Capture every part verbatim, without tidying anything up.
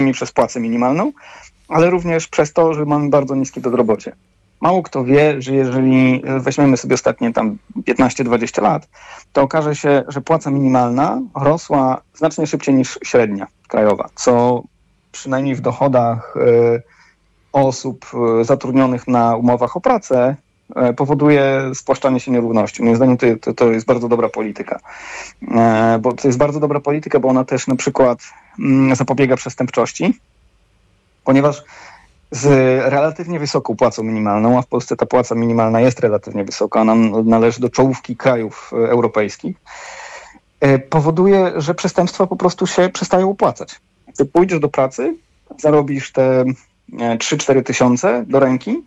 przez płacę minimalną, ale również przez to, że mamy bardzo niskie bezrobocie. Mało kto wie, że jeżeli weźmiemy sobie ostatnie tam piętnaście dwadzieścia lat, to okaże się, że płaca minimalna rosła znacznie szybciej niż średnia krajowa, co przynajmniej w dochodach y, osób y, zatrudnionych na umowach o pracę y, powoduje spłaszczanie się nierówności. Moim zdaniem to, to, to jest bardzo dobra polityka. Y, bo to jest bardzo dobra polityka, bo ona też na przykład y, zapobiega przestępczości, ponieważ z relatywnie wysoką płacą minimalną, a w Polsce ta płaca minimalna jest relatywnie wysoka, ona należy do czołówki krajów europejskich, powoduje, że przestępstwa po prostu się przestają opłacać. Ty pójdziesz do pracy, zarobisz te trzy cztery tysiące do ręki,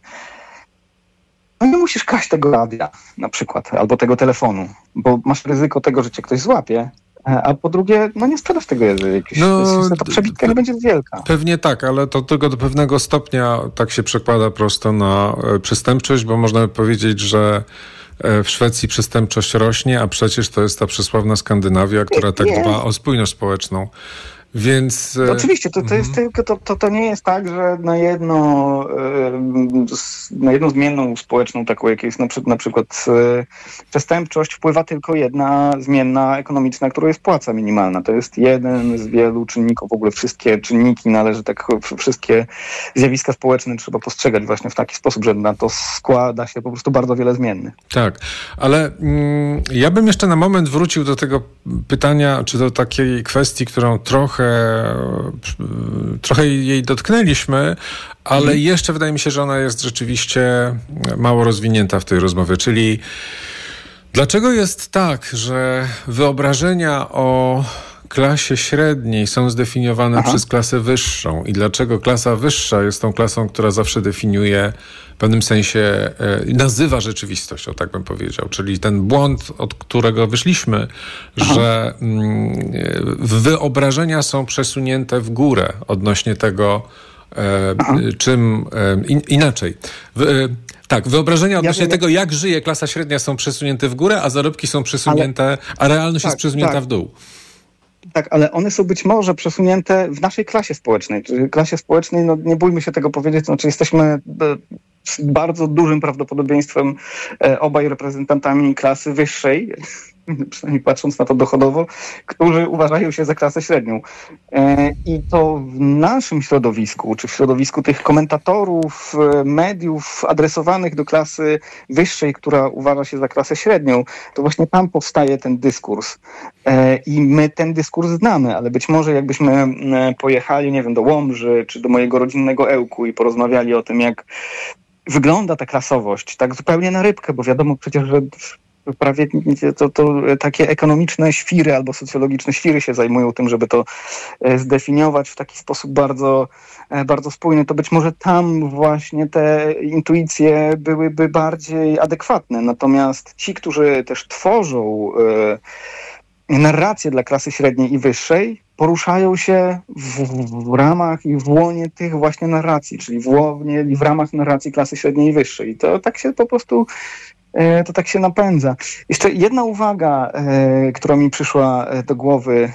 no nie musisz kraść tego radia na przykład, albo tego telefonu, bo masz ryzyko tego, że cię ktoś złapie, a po drugie, no nie sprzedasz tego jakiegoś, no, ta przebitka nie będzie wielka. Pewnie tak, ale to tylko do pewnego stopnia tak się przekłada prosto na przestępczość, bo można by powiedzieć, że w Szwecji przestępczość rośnie, a przecież to jest ta przysławna Skandynawia, która tak nie. dba o spójność społeczną. Więc... No oczywiście, to, to, jest tylko, to, to, to nie jest tak, że na, jedno, na jedną zmienną społeczną, taką jak jest na, na przykład przestępczość, wpływa tylko jedna zmienna ekonomiczna, którą jest płaca minimalna. To jest jeden z wielu czynników, w ogóle wszystkie czynniki należy, tak wszystkie zjawiska społeczne trzeba postrzegać właśnie w taki sposób, że na to składa się po prostu bardzo wiele zmiennych. Tak, ale mm, ja bym jeszcze na moment wrócił do tego pytania, czy do takiej kwestii, którą trochę trochę jej dotknęliśmy, ale mhm. jeszcze wydaje mi się, że ona jest rzeczywiście mało rozwinięta w tej rozmowie, czyli dlaczego jest tak, że wyobrażenia o klasie średniej są zdefiniowane Aha. przez klasę wyższą i dlaczego klasa wyższa jest tą klasą, która zawsze definiuje w pewnym sensie, e, nazywa rzeczywistość, o tak bym powiedział. Czyli ten błąd, od którego wyszliśmy, Aha. że mm, wyobrażenia są przesunięte w górę odnośnie tego, e, czym e, in, inaczej. W, e, Tak, wyobrażenia odnośnie ja tego, jak żyje klasa średnia, są przesunięte w górę, a zarobki są przesunięte, ale, a realność tak, jest przesunięta tak. w dół. Tak, ale one są być może przesunięte w naszej klasie społecznej. Czyli klasie społecznej, no nie bójmy się tego powiedzieć, znaczy jesteśmy z bardzo dużym prawdopodobieństwem obaj reprezentantami klasy wyższej, przynajmniej patrząc na to dochodowo, którzy uważają się za klasę średnią. I to w naszym środowisku, czy w środowisku tych komentatorów, mediów adresowanych do klasy wyższej, która uważa się za klasę średnią, to właśnie tam powstaje ten dyskurs. I my ten dyskurs znamy, ale być może jakbyśmy pojechali, nie wiem, do Łomży, czy do mojego rodzinnego Ełku i porozmawiali o tym, jak wygląda ta klasowość, tak zupełnie na rybkę, bo wiadomo przecież, że prawie to, to takie ekonomiczne świry albo socjologiczne świry się zajmują tym, żeby to zdefiniować w taki sposób bardzo, bardzo spójny, to być może tam właśnie te intuicje byłyby bardziej adekwatne. Natomiast ci, którzy też tworzą e, narrację dla klasy średniej i wyższej, poruszają się w, w ramach i w łonie tych właśnie narracji, czyli w łonie i w ramach narracji klasy średniej i wyższej. I to tak się po prostu to tak się napędza. Jeszcze jedna uwaga, e, która mi przyszła do głowy,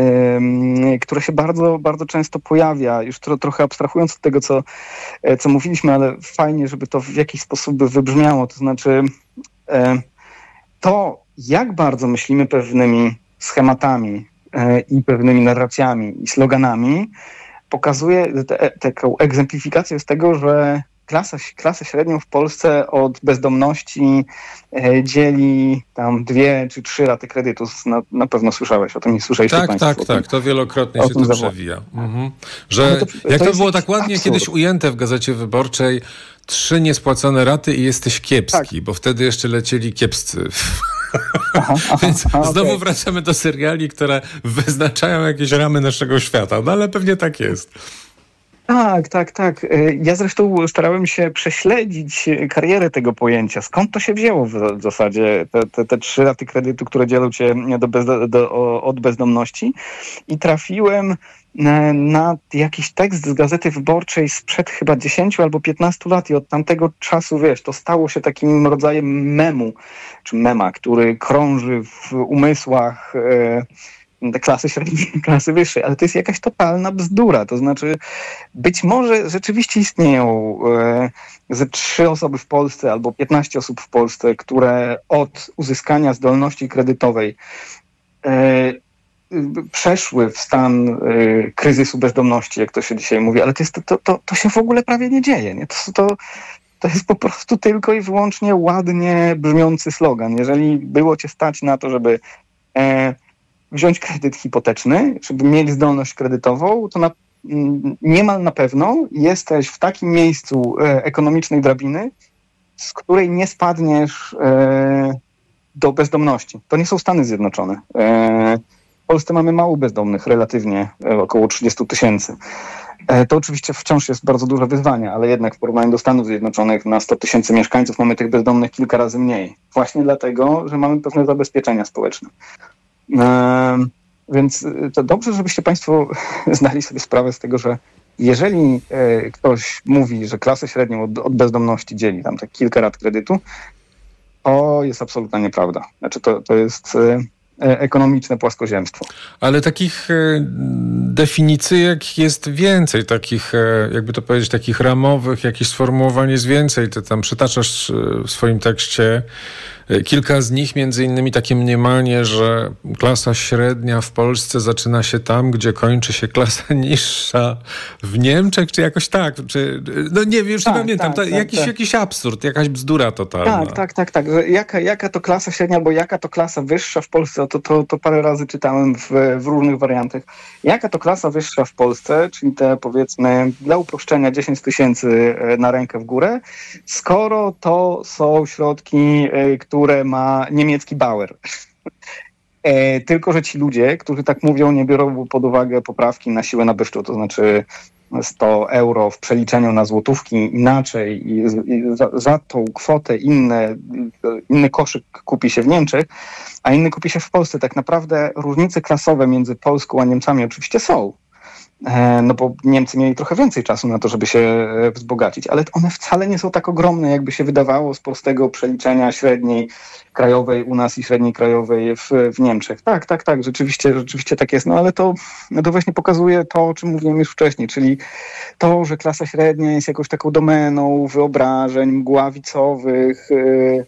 e, która się bardzo, bardzo często pojawia, już tro, trochę abstrahując od tego, co, e, co mówiliśmy, ale fajnie, żeby to w jakiś sposób by wybrzmiało. To znaczy e, to, jak bardzo myślimy pewnymi schematami e, i pewnymi narracjami i sloganami, pokazuje te, taką egzemplifikację z tego, że Klasa, klasę średnią w Polsce od bezdomności e, dzieli tam dwie czy trzy raty kredytu. Na, na pewno słyszałeś o tym, nie słyszeliście tak, państwo. Tak, tak, tak. To wielokrotnie się to przewija. Mhm. Że, to, jak to, to było tak ładnie absurd. Kiedyś ujęte w Gazecie Wyborczej, trzy niespłacone raty i jesteś kiepski, tak. Bo wtedy jeszcze lecieli kiepscy. Aha, aha, Więc aha, znowu okay. wracamy do seriali, które wyznaczają jakieś ramy naszego świata. No ale pewnie tak jest. Tak, tak, tak. Ja zresztą starałem się prześledzić karierę tego pojęcia. Skąd to się wzięło w zasadzie, te, te, te trzy raty kredytu, które dzielą cię do bez, do, od bezdomności, i trafiłem na, na jakiś tekst z Gazety Wyborczej sprzed chyba dziesięciu albo piętnastu lat i od tamtego czasu, wiesz, to stało się takim rodzajem memu, czy mema, który krąży w umysłach e, klasy średniej, klasy wyższej, ale to jest jakaś totalna bzdura. To znaczy, być może rzeczywiście istnieją e, ze trzy osoby w Polsce albo piętnaście osób w Polsce, które od uzyskania zdolności kredytowej e, przeszły w stan y, kryzysu bezdomności, jak to się dzisiaj mówi, ale to, jest, to, to, to się w ogóle prawie nie dzieje. Nie? To, to, to jest po prostu tylko i wyłącznie ładnie brzmiący slogan. Jeżeli było cię stać na to, żeby e, wziąć kredyt hipoteczny, żeby mieć zdolność kredytową, to na, m, niemal na pewno jesteś w takim miejscu e, ekonomicznej drabiny, z której nie spadniesz e, do bezdomności. To nie są Stany Zjednoczone. E, W Polsce mamy mało bezdomnych, relatywnie około trzydzieści tysięcy. To oczywiście wciąż jest bardzo duże wyzwanie, ale jednak w porównaniu do Stanów Zjednoczonych na sto tysięcy mieszkańców mamy tych bezdomnych kilka razy mniej. Właśnie dlatego, że mamy pewne zabezpieczenia społeczne. Więc to dobrze, żebyście Państwo zdali sobie sprawę z tego, że jeżeli ktoś mówi, że klasę średnią od, od bezdomności dzieli tam tak kilka rat kredytu, to jest absolutna nieprawda. Znaczy to, to jest ekonomiczne płaskoziemstwo. Ale takich definicyjek jest więcej, takich, jakby to powiedzieć, takich ramowych, jakichś sformułowań jest więcej. Ty tam przytaczasz w swoim tekście kilka z nich, między innymi takie mniemanie, że klasa średnia w Polsce zaczyna się tam, gdzie kończy się klasa niższa w Niemczech, czy jakoś tak, czy, no nie wiem, już tak, nie pamiętam, tak, to tak, jakiś, tak. jakiś absurd, jakaś bzdura totalna. Tak, tak, tak, tak, że jaka, jaka to klasa średnia, bo jaka to klasa wyższa w Polsce, to, to, to parę razy czytałem w, w różnych wariantach. Jaka to klasa wyższa w Polsce, czyli te powiedzmy dla uproszczenia dziesięć tysięcy na rękę w górę, skoro to są środki, które które ma niemiecki Bauer. E, tylko, że ci ludzie, którzy tak mówią, nie biorą pod uwagę poprawki na siłę nabywczą, to znaczy sto euro w przeliczeniu na złotówki inaczej i, i za, za tą kwotę inne, inny koszyk kupi się w Niemczech, a inny kupi się w Polsce. Tak naprawdę różnice klasowe między Polską a Niemcami oczywiście są. No bo Niemcy mieli trochę więcej czasu na to, żeby się wzbogacić, ale one wcale nie są tak ogromne, jakby się wydawało z prostego przeliczenia średniej krajowej u nas i średniej krajowej w, w Niemczech. Tak, tak, tak, rzeczywiście, rzeczywiście tak jest, no ale to, no to właśnie pokazuje to, o czym mówiłem już wcześniej, czyli to, że klasa średnia jest jakąś taką domeną wyobrażeń mgławicowych, yy,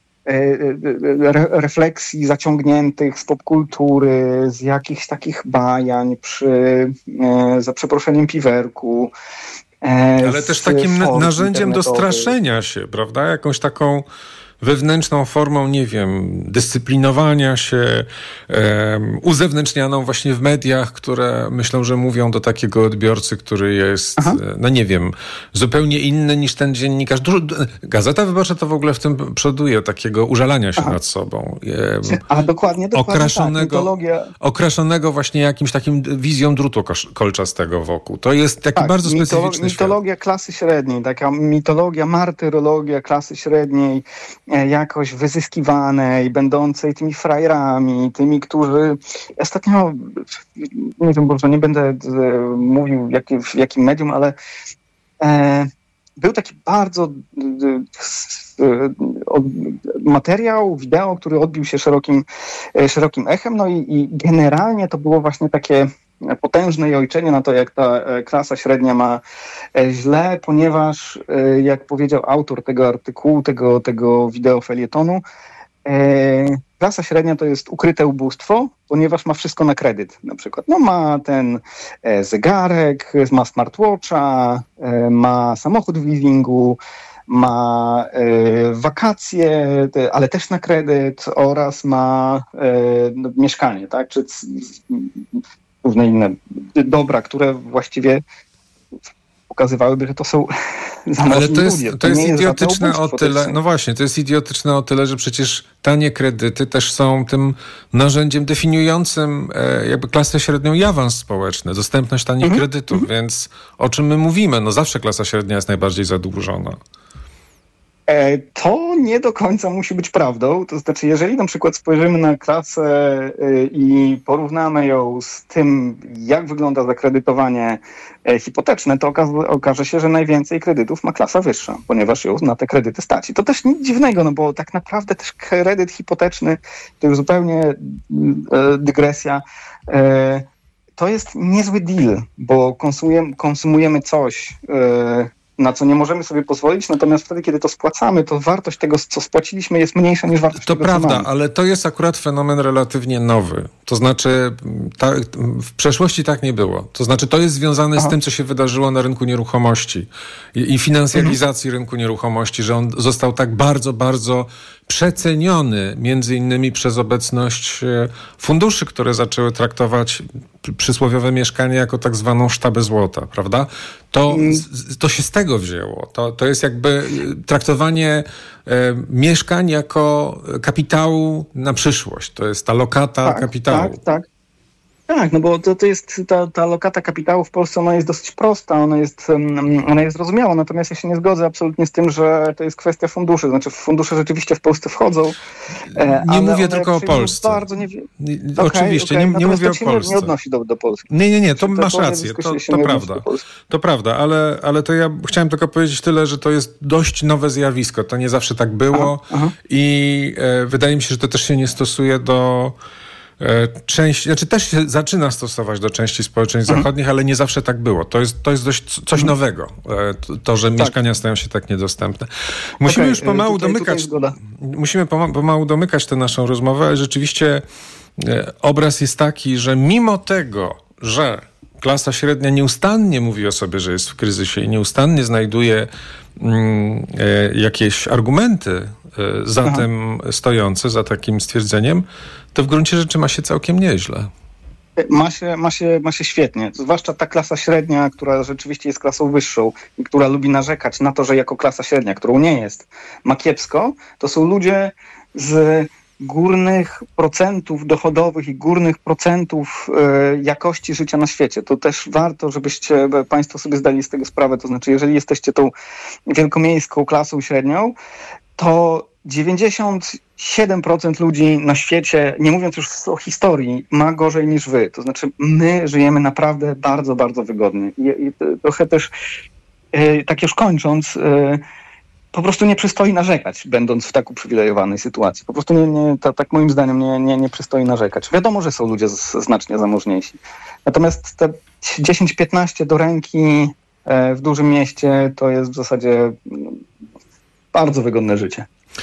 refleksji zaciągniętych z popkultury, z jakichś takich bajań przy, za przeproszeniem, piwerku. Ale też takim narzędziem do straszenia się, prawda? Jakąś taką wewnętrzną formą, nie wiem, dyscyplinowania się, um, uzewnętrznianą właśnie w mediach, które myślą, że mówią do takiego odbiorcy, który jest, Aha. no nie wiem, zupełnie inny niż ten dziennikarz. Dużo, Gazeta Wyborcza to w ogóle w tym przoduje, takiego użalania się Aha. nad sobą. A dokładnie, dokładnie okraszonego, tak, mitologia... okraszonego właśnie jakimś takim wizją drutu kolczastego wokół. To jest taki tak, bardzo specyficzny mitolo- Mitologia świat. Klasy średniej, taka mitologia, martyrologia klasy średniej, jakoś wyzyskiwanej, będącej tymi frajerami, tymi, którzy ostatnio, nie wiem, może nie będę mówił jaki, w jakim medium, ale e, był taki bardzo e, od, materiał, wideo, który odbił się szerokim, e, szerokim echem, no i, i generalnie to było właśnie takie potężne jojczenie na to, jak ta klasa średnia ma źle, ponieważ, jak powiedział autor tego artykułu, tego, tego wideofelietonu, klasa średnia to jest ukryte ubóstwo, ponieważ ma wszystko na kredyt. Na przykład no, ma ten zegarek, ma smartwatcha, ma samochód w leasingu, ma y, wakacje, ale też na kredyt oraz ma y, no, mieszkanie, tak? Czy c, różne inne dobra, które właściwie pokazywałyby, że to są zamożni Ale to jest, ludzie. To, to jest idiotyczne o tyle, no właśnie, to jest idiotyczne o tyle, że przecież tanie kredyty też są tym narzędziem definiującym e, jakby klasę średnią i awans społeczny, dostępność tanich mhm. kredytów, mhm. więc o czym my mówimy? No zawsze klasa średnia jest najbardziej zadłużona. To nie do końca musi być prawdą. To znaczy, jeżeli na przykład spojrzymy na klasę i porównamy ją z tym, jak wygląda zakredytowanie hipoteczne, to okaże się, że najwięcej kredytów ma klasa wyższa, ponieważ ją na te kredyty stać. I to też nic dziwnego, no bo tak naprawdę też kredyt hipoteczny, to już zupełnie dygresja, to jest niezły deal, bo konsumujemy, konsumujemy coś, na co nie możemy sobie pozwolić, natomiast wtedy, kiedy to spłacamy, to wartość tego, co spłaciliśmy, jest mniejsza niż wartość to tego, prawda, co mamy. Ale to jest akurat fenomen relatywnie nowy. To znaczy, ta, w przeszłości tak nie było. To znaczy, to jest związane Aha. z tym, co się wydarzyło na rynku nieruchomości i, i finansjalizacji mhm. rynku nieruchomości, że on został tak bardzo, bardzo przeceniony, między innymi przez obecność funduszy, które zaczęły traktować przysłowiowe mieszkanie jako tak zwaną sztabę złota, prawda? To, to się z tego wzięło. To, to jest jakby traktowanie e, mieszkań jako kapitału na przyszłość. To jest ta lokata tak, kapitału. Tak, tak. Tak, no bo to, to jest ta, ta lokata kapitału w Polsce, ona jest dosyć prosta, ona jest, ona jest zrozumiała, natomiast ja się nie zgodzę absolutnie z tym, że to jest kwestia funduszy. Znaczy fundusze rzeczywiście w Polsce wchodzą. Nie ale mówię tylko o Polsce. Bardzo nie... okay, Oczywiście, okay. nie, nie mówię o Polsce. Nie, nie odnosi do, do Polski. Nie, nie, nie, to masz rację, to, to prawda. To prawda, ale, ale to ja chciałem tylko powiedzieć tyle, że to jest dość nowe zjawisko. To nie zawsze tak było aha, aha. i e, wydaje mi się, że to też się nie stosuje do część, znaczy też się zaczyna stosować do części społeczeństw mhm. zachodnich, ale nie zawsze tak było. To jest, to jest dość coś mhm. nowego. To, że tak. mieszkania stają się tak niedostępne. Musimy okay. już pomału tutaj, domykać. Tutaj musimy pomału domykać tę naszą rozmowę, ale rzeczywiście obraz jest taki, że mimo tego, że klasa średnia nieustannie mówi o sobie, że jest w kryzysie i nieustannie znajduje mm, jakieś argumenty za Aha. tym stojące, za takim stwierdzeniem, to w gruncie rzeczy ma się całkiem nieźle. Ma się, ma się, ma się świetnie. Zwłaszcza ta klasa średnia, która rzeczywiście jest klasą wyższą i która lubi narzekać na to, że jako klasa średnia, którą nie jest, ma kiepsko, to są ludzie z górnych procentów dochodowych i górnych procentów y, jakości życia na świecie. To też warto, żebyście państwo sobie zdali z tego sprawę. To znaczy, jeżeli jesteście tą wielkomiejską klasą średnią, to dziewięćdziesiąt siedem procent ludzi na świecie, nie mówiąc już o historii, ma gorzej niż wy. To znaczy, my żyjemy naprawdę bardzo, bardzo wygodnie. I, i trochę też, y, tak już kończąc, y, po prostu nie przystoi narzekać, będąc w tak uprzywilejowanej sytuacji. Po prostu nie, nie, ta, tak moim zdaniem nie, nie, nie przystoi narzekać. Wiadomo, że są ludzie z, znacznie zamożniejsi. Natomiast te dziesięć piętnaście do ręki e, w dużym mieście to jest w zasadzie no, bardzo wygodne życie.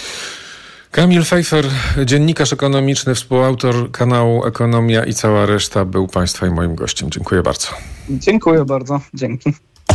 Kamil Fejfer, dziennikarz ekonomiczny, współautor kanału Ekonomia i cała reszta, był państwa i moim gościem. Dziękuję bardzo. Dziękuję bardzo. Dzięki.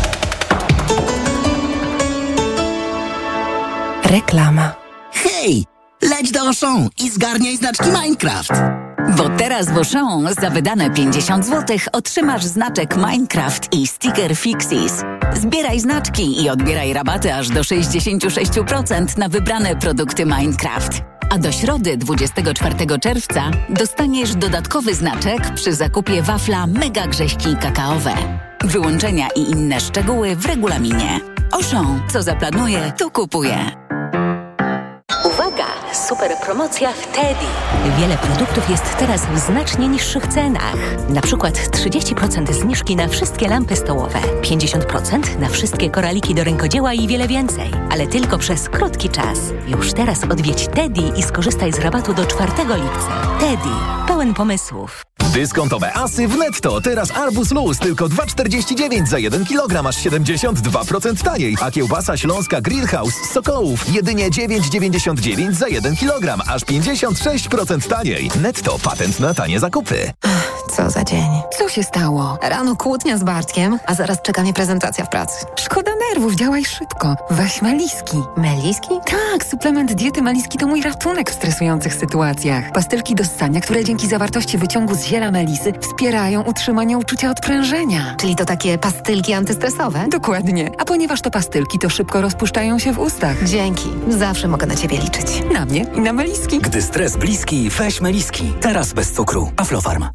Reklama. Hej! Leć do Auchan i zgarniaj znaczki Minecraft! Bo teraz w Auchan za wydane pięćdziesiąt złotych otrzymasz znaczek Minecraft i sticker Fixis. Zbieraj znaczki i odbieraj rabaty aż do sześćdziesiąt sześć procent na wybrane produkty Minecraft. A do środy dwudziestego czwartego czerwca dostaniesz dodatkowy znaczek przy zakupie wafla Mega Grześki Kakaowe. Wyłączenia i inne szczegóły w regulaminie. Auchan, co zaplanuje, to kupuje. Uwaga! Super promocja w Teddy. Wiele produktów jest teraz w znacznie niższych cenach. Na przykład trzydzieści procent zniżki na wszystkie lampy stołowe, pięćdziesiąt procent na wszystkie koraliki do rękodzieła i wiele więcej. Ale tylko przez krótki czas. Już teraz odwiedź Teddy i skorzystaj z rabatu do czwartego lipca. Teddy. Pełen pomysłów. Dyskontowe asy w Netto. Teraz arbuz luz tylko dwa czterdzieści dziewięć za jeden kilogram, aż siedemdziesiąt dwa procent taniej. A kiełbasa śląska Grillhouse z Sokołów jedynie dziewięć dziewięćdziesiąt dziewięć za jeden kilogram, aż pięćdziesiąt sześć procent taniej. Netto, patent na tanie zakupy. Co za dzień. Co się stało? Rano kłótnia z Bartkiem, a zaraz czeka mnie prezentacja w pracy. Szkoda nerwów, działaj szybko. Weź Meliski. Meliski? Tak, suplement diety Meliski to mój ratunek w stresujących sytuacjach. Pastylki do ssania, które dzięki zawartości wyciągu z ziela melisy wspierają utrzymanie uczucia odprężenia. Czyli to takie pastylki antystresowe? Dokładnie. A ponieważ to pastylki, to szybko rozpuszczają się w ustach. Dzięki. Zawsze mogę na ciebie liczyć. Na mnie i na Meliski. Gdy stres bliski, weź Meliski. Teraz bez cukru. Aflofarm. Wielki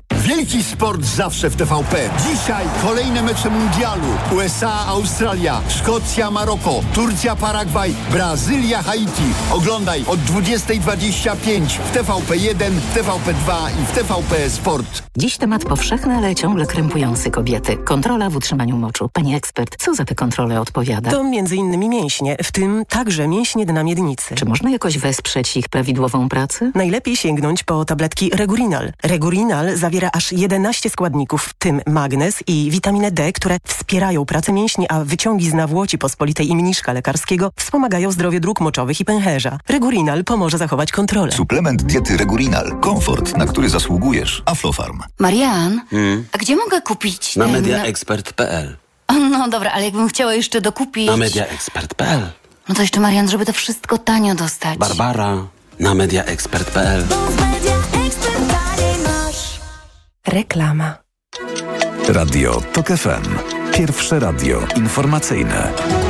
Dziki sport zawsze w T V P. Dzisiaj kolejne mecze mundialu. U S A, Australia, Szkocja, Maroko, Turcja, Paragwaj, Brazylia, Haiti. Oglądaj od dwudziestej dwadzieścia pięć w T V P jeden, w T V P dwa i w T V P Sport. Dziś temat powszechny, ale ciągle krępujący kobiety. Kontrola w utrzymaniu moczu. Pani ekspert, co za tę kontrolę odpowiada? To między innymi mięśnie, w tym także mięśnie dna miednicy. Czy można jakoś wesprzeć ich prawidłową pracę? Najlepiej sięgnąć po tabletki Regurinal. Regurinal zawiera aż jedenaście składników, w tym magnez i witaminę D, które wspierają pracę mięśni, a wyciągi z nawłoci pospolitej i mniszka lekarskiego wspomagają zdrowie dróg moczowych i pęcherza. Regurinal pomoże zachować kontrolę. Suplement diety Regurinal. Komfort, na który zasługujesz. Aflofarm. Marian, hmm? a gdzie mogę kupić Na ten... mediaexpert kropka p l. No dobra, ale jakbym chciała jeszcze dokupić... Na mediaexpert kropka p l. No to jeszcze, Marian, żeby to wszystko tanio dostać. Barbara, na mediaexpert kropka p l. Reklama. Radio Tok F M. Pierwsze radio informacyjne.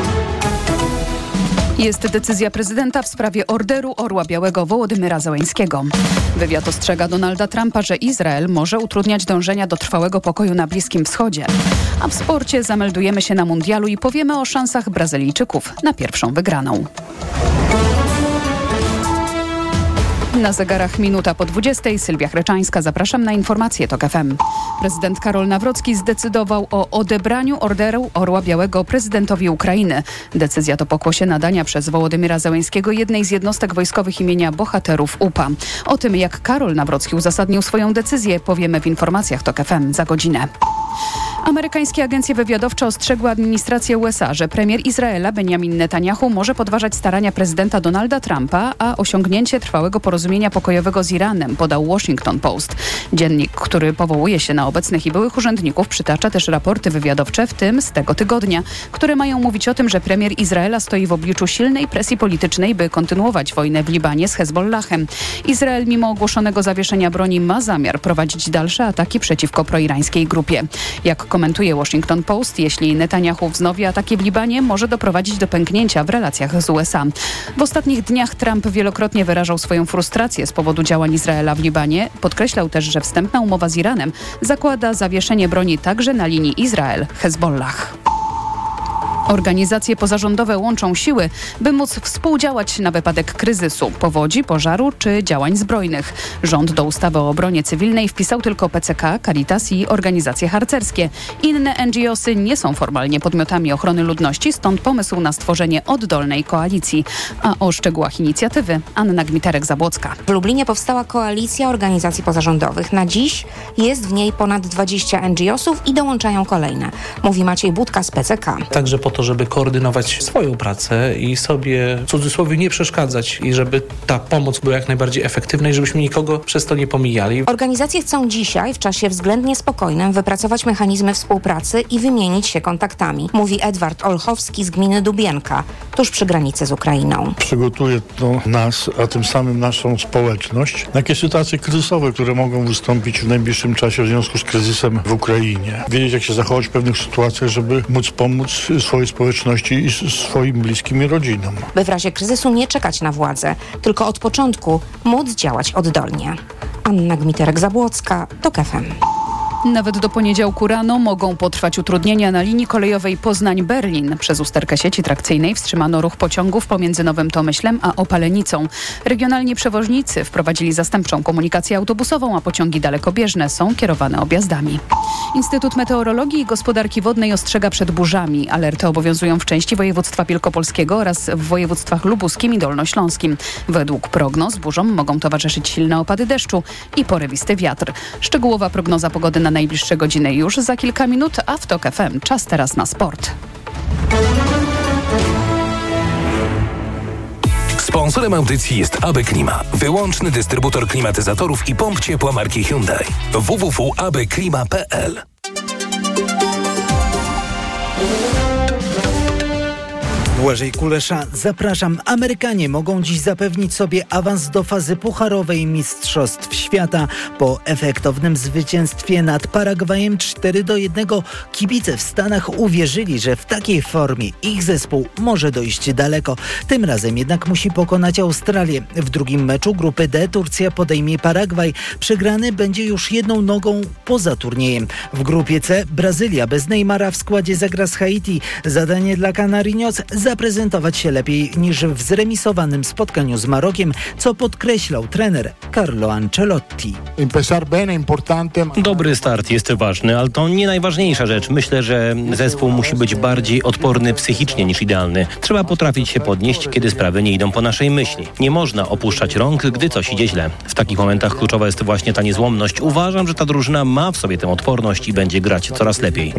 Jest decyzja prezydenta w sprawie orderu Orła Białego Wołodymyra Zełenskiego. Wywiad ostrzega Donalda Trumpa, że Izrael może utrudniać dążenia do trwałego pokoju na Bliskim Wschodzie. A w sporcie zameldujemy się na mundialu i powiemy o szansach Brazylijczyków na pierwszą wygraną. Na zegarach minuta po dwudziestej. Sylwia Chreczańska. Zapraszam na informacje Tok F M. Prezydent Karol Nawrocki zdecydował o odebraniu orderu Orła Białego prezydentowi Ukrainy. Decyzja to pokłosie nadania przez Wołodymyra Zełenskiego jednej z jednostek wojskowych imienia bohaterów U P A. O tym, jak Karol Nawrocki uzasadnił swoją decyzję, powiemy w informacjach Tok F M za godzinę. Amerykańskie agencje wywiadowcze ostrzegły administrację U S A, że premier Izraela Benjamin Netanyahu może podważać starania prezydenta Donalda Trumpa, a osiągnięcie trwałego porozumienia pokojowego z Iranem, podał Washington Post. Dziennik, który powołuje się na obecnych i byłych urzędników, przytacza też raporty wywiadowcze, w tym z tego tygodnia, które mają mówić o tym, że premier Izraela stoi w obliczu silnej presji politycznej, by kontynuować wojnę w Libanie z Hezbollahem. Izrael, mimo ogłoszonego zawieszenia broni, ma zamiar prowadzić dalsze ataki przeciwko proirańskiej grupie. Jak komentuje Washington Post, jeśli Netanyahu wznowi ataki w Libanie, może doprowadzić do pęknięcia w relacjach z U S A. W ostatnich dniach Trump wielokrotnie wyrażał swoją frustrację z powodu działań Izraela w Libanie. Podkreślał też, że wstępna umowa z Iranem zakłada zawieszenie broni także na linii Izrael-Hezbollah. Organizacje pozarządowe łączą siły, by móc współdziałać na wypadek kryzysu, powodzi, pożaru czy działań zbrojnych. Rząd do ustawy o obronie cywilnej wpisał tylko P C K, Caritas i organizacje harcerskie. Inne N G O sy nie są formalnie podmiotami ochrony ludności, stąd pomysł na stworzenie oddolnej koalicji. A o szczegółach inicjatywy Anna Gmiterek-Zabłocka. W Lublinie powstała koalicja organizacji pozarządowych. Na dziś jest w niej ponad dwadzieścia N G O sów i dołączają kolejne, mówi Maciej Budka z P C K. Także po to, żeby koordynować swoją pracę i sobie w cudzysłowie nie przeszkadzać i żeby ta pomoc była jak najbardziej efektywna i żebyśmy nikogo przez to nie pomijali. Organizacje chcą dzisiaj w czasie względnie spokojnym wypracować mechanizmy współpracy i wymienić się kontaktami, mówi Edward Olchowski z gminy Dubienka, tuż przy granicy z Ukrainą. Przygotuje to nas, a tym samym naszą społeczność, na takie sytuacje kryzysowe, które mogą wystąpić w najbliższym czasie w związku z kryzysem w Ukrainie. Wiedzieć, jak się zachować w pewnych sytuacjach, żeby móc pomóc swojej społeczności i swoim bliskim i rodzinom. By w razie kryzysu nie czekać na władzę, tylko od początku móc działać oddolnie. Anna Gmiterek-Zabłocka, Tok F M. Nawet do poniedziałku rano mogą potrwać utrudnienia na linii kolejowej Poznań-Berlin. Przez usterkę sieci trakcyjnej wstrzymano ruch pociągów pomiędzy Nowym Tomyślem a Opalenicą. Regionalni przewoźnicy wprowadzili zastępczą komunikację autobusową, a pociągi dalekobieżne są kierowane objazdami. Instytut Meteorologii i Gospodarki Wodnej ostrzega przed burzami. Alerty obowiązują w części województwa wielkopolskiego oraz w województwach lubuskim i dolnośląskim. Według prognoz burzom mogą towarzyszyć silne opady deszczu i porywisty wiatr. Szczegółowa prognoza pogody na najbliższe godziny już za kilka minut, a w Tok F M czas teraz na sport. Sponsorem audycji jest A B Klima, wyłączny dystrybutor klimatyzatorów i pomp ciepła marki Hyundai. w w w kropka a b klima kropka p l. Błażej Kulesza, zapraszam. Amerykanie mogą dziś zapewnić sobie awans do fazy pucharowej Mistrzostw Świata. Po efektownym zwycięstwie nad Paragwajem cztery do jednego kibice w Stanach uwierzyli, że w takiej formie ich zespół może dojść daleko. Tym razem jednak musi pokonać Australię. W drugim meczu grupy D Turcja podejmie Paragwaj. Przegrany będzie już jedną nogą poza turniejem. W grupie C Brazylia bez Neymara w składzie zagra z Haiti. Zadanie dla Canarinos zaprezentować się lepiej niż w zremisowanym spotkaniu z Marokiem, co podkreślał trener Carlo Ancelotti. Dobry start jest ważny, ale to nie najważniejsza rzecz. Myślę, że zespół musi być bardziej odporny psychicznie niż idealny. Trzeba potrafić się podnieść, kiedy sprawy nie idą po naszej myśli. Nie można opuszczać rąk, gdy coś idzie źle. W takich momentach kluczowa jest właśnie ta niezłomność. Uważam, że ta drużyna ma w sobie tę odporność i będzie grać coraz lepiej.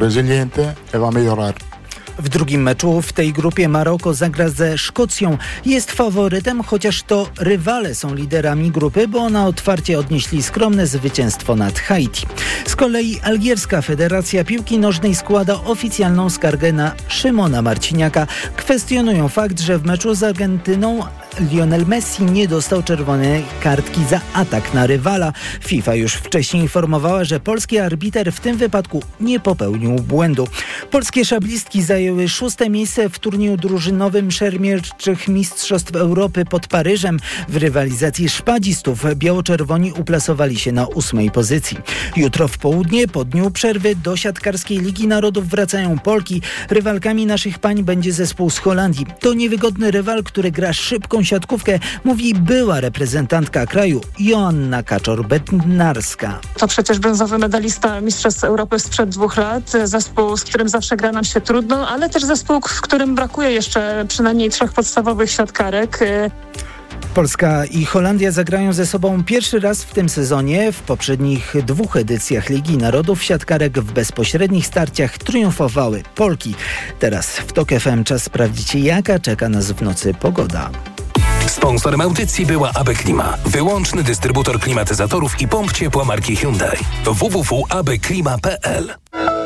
W drugim meczu w tej grupie Maroko zagra ze Szkocją. Jest faworytem, chociaż to rywale są liderami grupy, bo na otwarcie odnieśli skromne zwycięstwo nad Haiti. Z kolei Algierska Federacja Piłki Nożnej składa oficjalną skargę na Szymona Marciniaka. Kwestionują fakt, że w meczu z Argentyną Lionel Messi nie dostał czerwonej kartki za atak na rywala. FIFA już wcześniej informowała, że polski arbiter w tym wypadku nie popełnił błędu. Polskie szablistki zajęły szóste miejsce w turnieju drużynowym szermierczych Mistrzostw Europy pod Paryżem. W rywalizacji szpadzistów biało-czerwoni uplasowali się na ósmej pozycji. Jutro w południe, po dniu przerwy, do siatkarskiej Ligi Narodów wracają Polki. Rywalkami naszych pań będzie zespół z Holandii. To niewygodny rywal, który gra szybką siatkówkę, mówi była reprezentantka kraju Joanna Kaczor-Bednarska. To przecież brązowy medalista Mistrzostw Europy sprzed dwóch lat. Zespół, z którym zawsze gra nam się trudno, ale też zespół, w którym brakuje jeszcze przynajmniej trzech podstawowych siatkarek. Polska i Holandia zagrają ze sobą pierwszy raz w tym sezonie. W poprzednich dwóch edycjach Ligi Narodów siatkarek w bezpośrednich starciach triumfowały Polki. Teraz w TOK F M czas sprawdzić, jaka czeka nas w nocy pogoda. Sponsorem audycji była A B Klima, wyłączny dystrybutor klimatyzatorów i pomp ciepła marki Hyundai. w w w kropka a b klima kropka p l.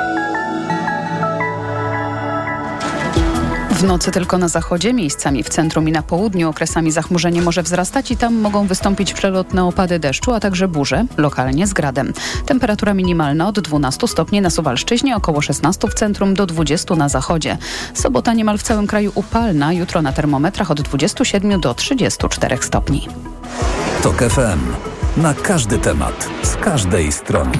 W nocy tylko na zachodzie, miejscami w centrum i na południu okresami zachmurzenie może wzrastać i tam mogą wystąpić przelotne opady deszczu, a także burze, lokalnie z gradem. Temperatura minimalna od dwunastu stopni na Suwalszczyźnie, około szesnastu w centrum do dwudziestu na zachodzie. Sobota niemal w całym kraju upalna, jutro na termometrach od dwudziestu siedmiu do trzydziestu czterech stopni. TOK F M. Na każdy temat, z każdej strony.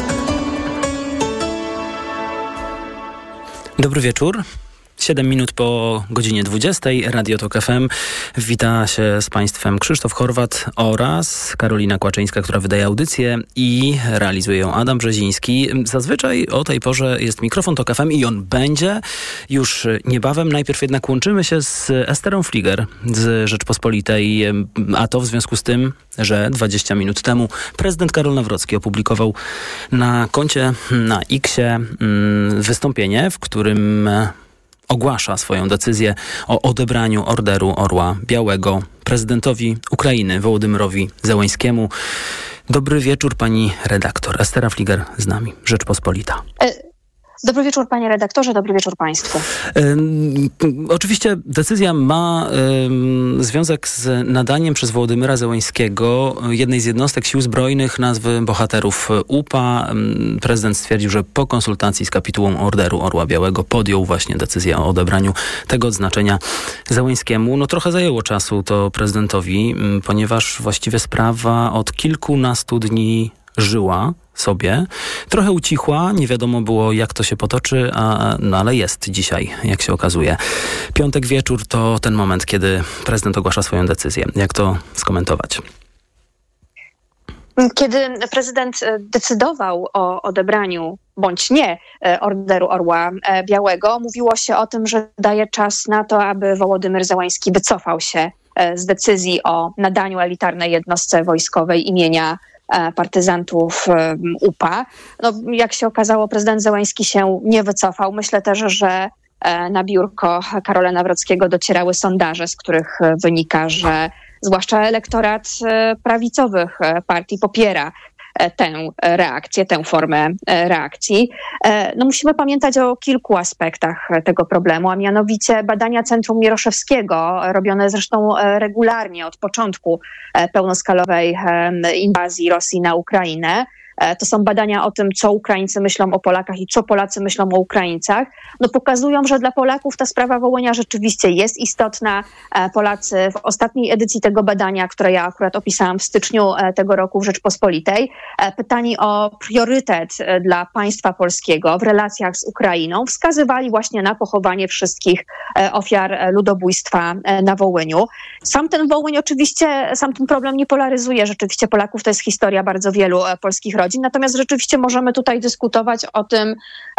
Dobry wieczór. siedem minut po godzinie dwudziestej. Radio TOK F M. Wita się z Państwem Krzysztof Chorwat oraz Karolina Kłaczyńska, która wydaje audycję i realizuje ją Adam Brzeziński. Zazwyczaj o tej porze jest mikrofon TOK F M i on będzie już niebawem. Najpierw jednak łączymy się z Esterą Fliger z Rzeczpospolitej, a to w związku z tym, że dwadzieścia minut temu prezydent Karol Nawrocki opublikował na koncie na X-ie wystąpienie, w którym ogłasza swoją decyzję o odebraniu Orderu Orła Białego prezydentowi Ukrainy Wołodymyrowi Zełańskiemu. Dobry wieczór, pani redaktor. Estera Fliger z nami, Rzeczpospolita. Dobry wieczór, panie redaktorze, dobry wieczór państwu. Ym, oczywiście decyzja ma ym, związek z nadaniem przez Wołodymyra Zełańskiego jednej z jednostek sił zbrojnych nazwy bohaterów U P A. Ym, prezydent stwierdził, że po konsultacji z kapitułą Orderu Orła Białego podjął właśnie decyzję o odebraniu tego odznaczenia Zełańskiemu. No trochę zajęło czasu to prezydentowi, ym, ponieważ właściwie sprawa od kilkunastu dni żyła sobie. Trochę ucichła, nie wiadomo było, jak to się potoczy, a, no ale jest dzisiaj, jak się okazuje. Piątek wieczór to ten moment, kiedy prezydent ogłasza swoją decyzję. Jak to skomentować? Kiedy prezydent decydował o odebraniu bądź nie Orderu Orła Białego, mówiło się o tym, że daje czas na to, aby Wołodymyr Zełański wycofał się z decyzji o nadaniu elitarnej jednostce wojskowej imienia partyzantów U P A. No, jak się okazało, prezydent Zełański się nie wycofał. Myślę też, że na biurko Karola Nawrockiego docierały sondaże, z których wynika, że zwłaszcza elektorat prawicowych partii popiera tę reakcję, tę formę reakcji. No musimy pamiętać o kilku aspektach tego problemu, a mianowicie badania Centrum Mieroszewskiego, robione zresztą regularnie od początku pełnoskalowej inwazji Rosji na Ukrainę. To są badania o tym, co Ukraińcy myślą o Polakach i co Polacy myślą o Ukraińcach. No pokazują, że dla Polaków ta sprawa Wołynia rzeczywiście jest istotna. Polacy w ostatniej edycji tego badania, które ja akurat opisałam w styczniu tego roku w Rzeczpospolitej, pytani o priorytet dla państwa polskiego w relacjach z Ukrainą, wskazywali właśnie na pochowanie wszystkich ofiar ludobójstwa na Wołyniu. Sam ten Wołyń oczywiście, sam ten problem nie polaryzuje rzeczywiście Polaków. To jest historia bardzo wielu polskich rodzin. Natomiast rzeczywiście możemy tutaj dyskutować o tym,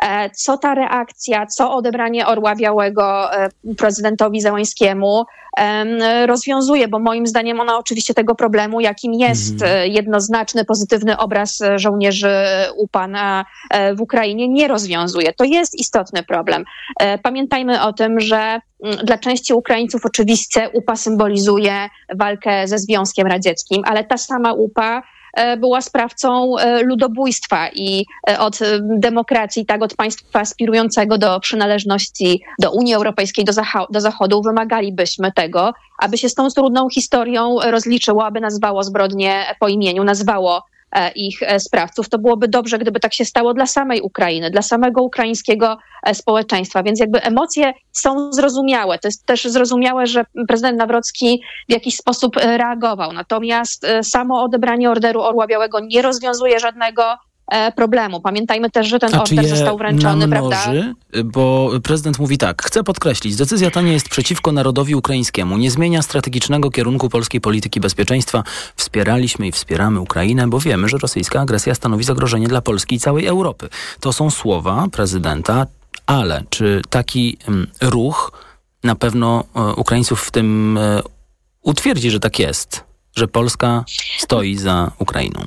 co ta reakcja, co odebranie Orła Białego prezydentowi Zełenskiemu rozwiązuje, bo moim zdaniem ona oczywiście tego problemu, jakim jest mhm. jednoznaczny, pozytywny obraz żołnierzy U P A na, w Ukrainie, nie rozwiązuje. To jest istotny problem. Pamiętajmy o tym, że dla części Ukraińców oczywiście U P A symbolizuje walkę ze Związkiem Radzieckim, ale ta sama U P A była sprawcą ludobójstwa i od demokracji, tak od państwa aspirującego do przynależności do Unii Europejskiej, do, Zach- do Zachodu, wymagalibyśmy tego, aby się z tą trudną historią rozliczyło, aby nazwało zbrodnie po imieniu, nazwało ich sprawców. To byłoby dobrze, gdyby tak się stało dla samej Ukrainy, dla samego ukraińskiego społeczeństwa. Więc jakby emocje są zrozumiałe. To jest też zrozumiałe, że prezydent Nawrocki w jakiś sposób reagował. Natomiast samo odebranie Orderu Orła Białego nie rozwiązuje żadnego problemu. Pamiętajmy też, że ten A order został wręczony, namnoży, prawda? Bo prezydent mówi tak, chcę podkreślić, decyzja ta nie jest przeciwko narodowi ukraińskiemu, nie zmienia strategicznego kierunku polskiej polityki bezpieczeństwa. Wspieraliśmy i wspieramy Ukrainę, bo wiemy, że rosyjska agresja stanowi zagrożenie dla Polski i całej Europy. To są słowa prezydenta, ale czy taki um, ruch na pewno um, Ukraińców w tym um, utwierdzi, że tak jest, że Polska stoi za Ukrainą?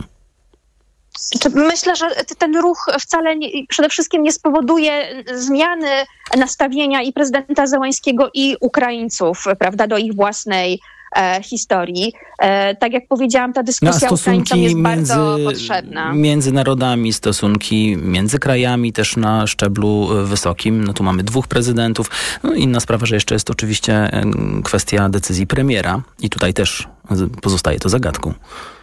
Myślę, że ten ruch wcale nie, przede wszystkim nie spowoduje zmiany nastawienia i prezydenta Zełenskiego, i Ukraińców, prawda, do ich własnej e, historii. E, tak jak powiedziałam, ta dyskusja no, Ukraińcom jest między, bardzo potrzebna. Między narodami, stosunki między krajami też na szczeblu wysokim. No tu mamy dwóch prezydentów. No, inna sprawa, że jeszcze jest oczywiście kwestia decyzji premiera i tutaj też pozostaje to zagadką.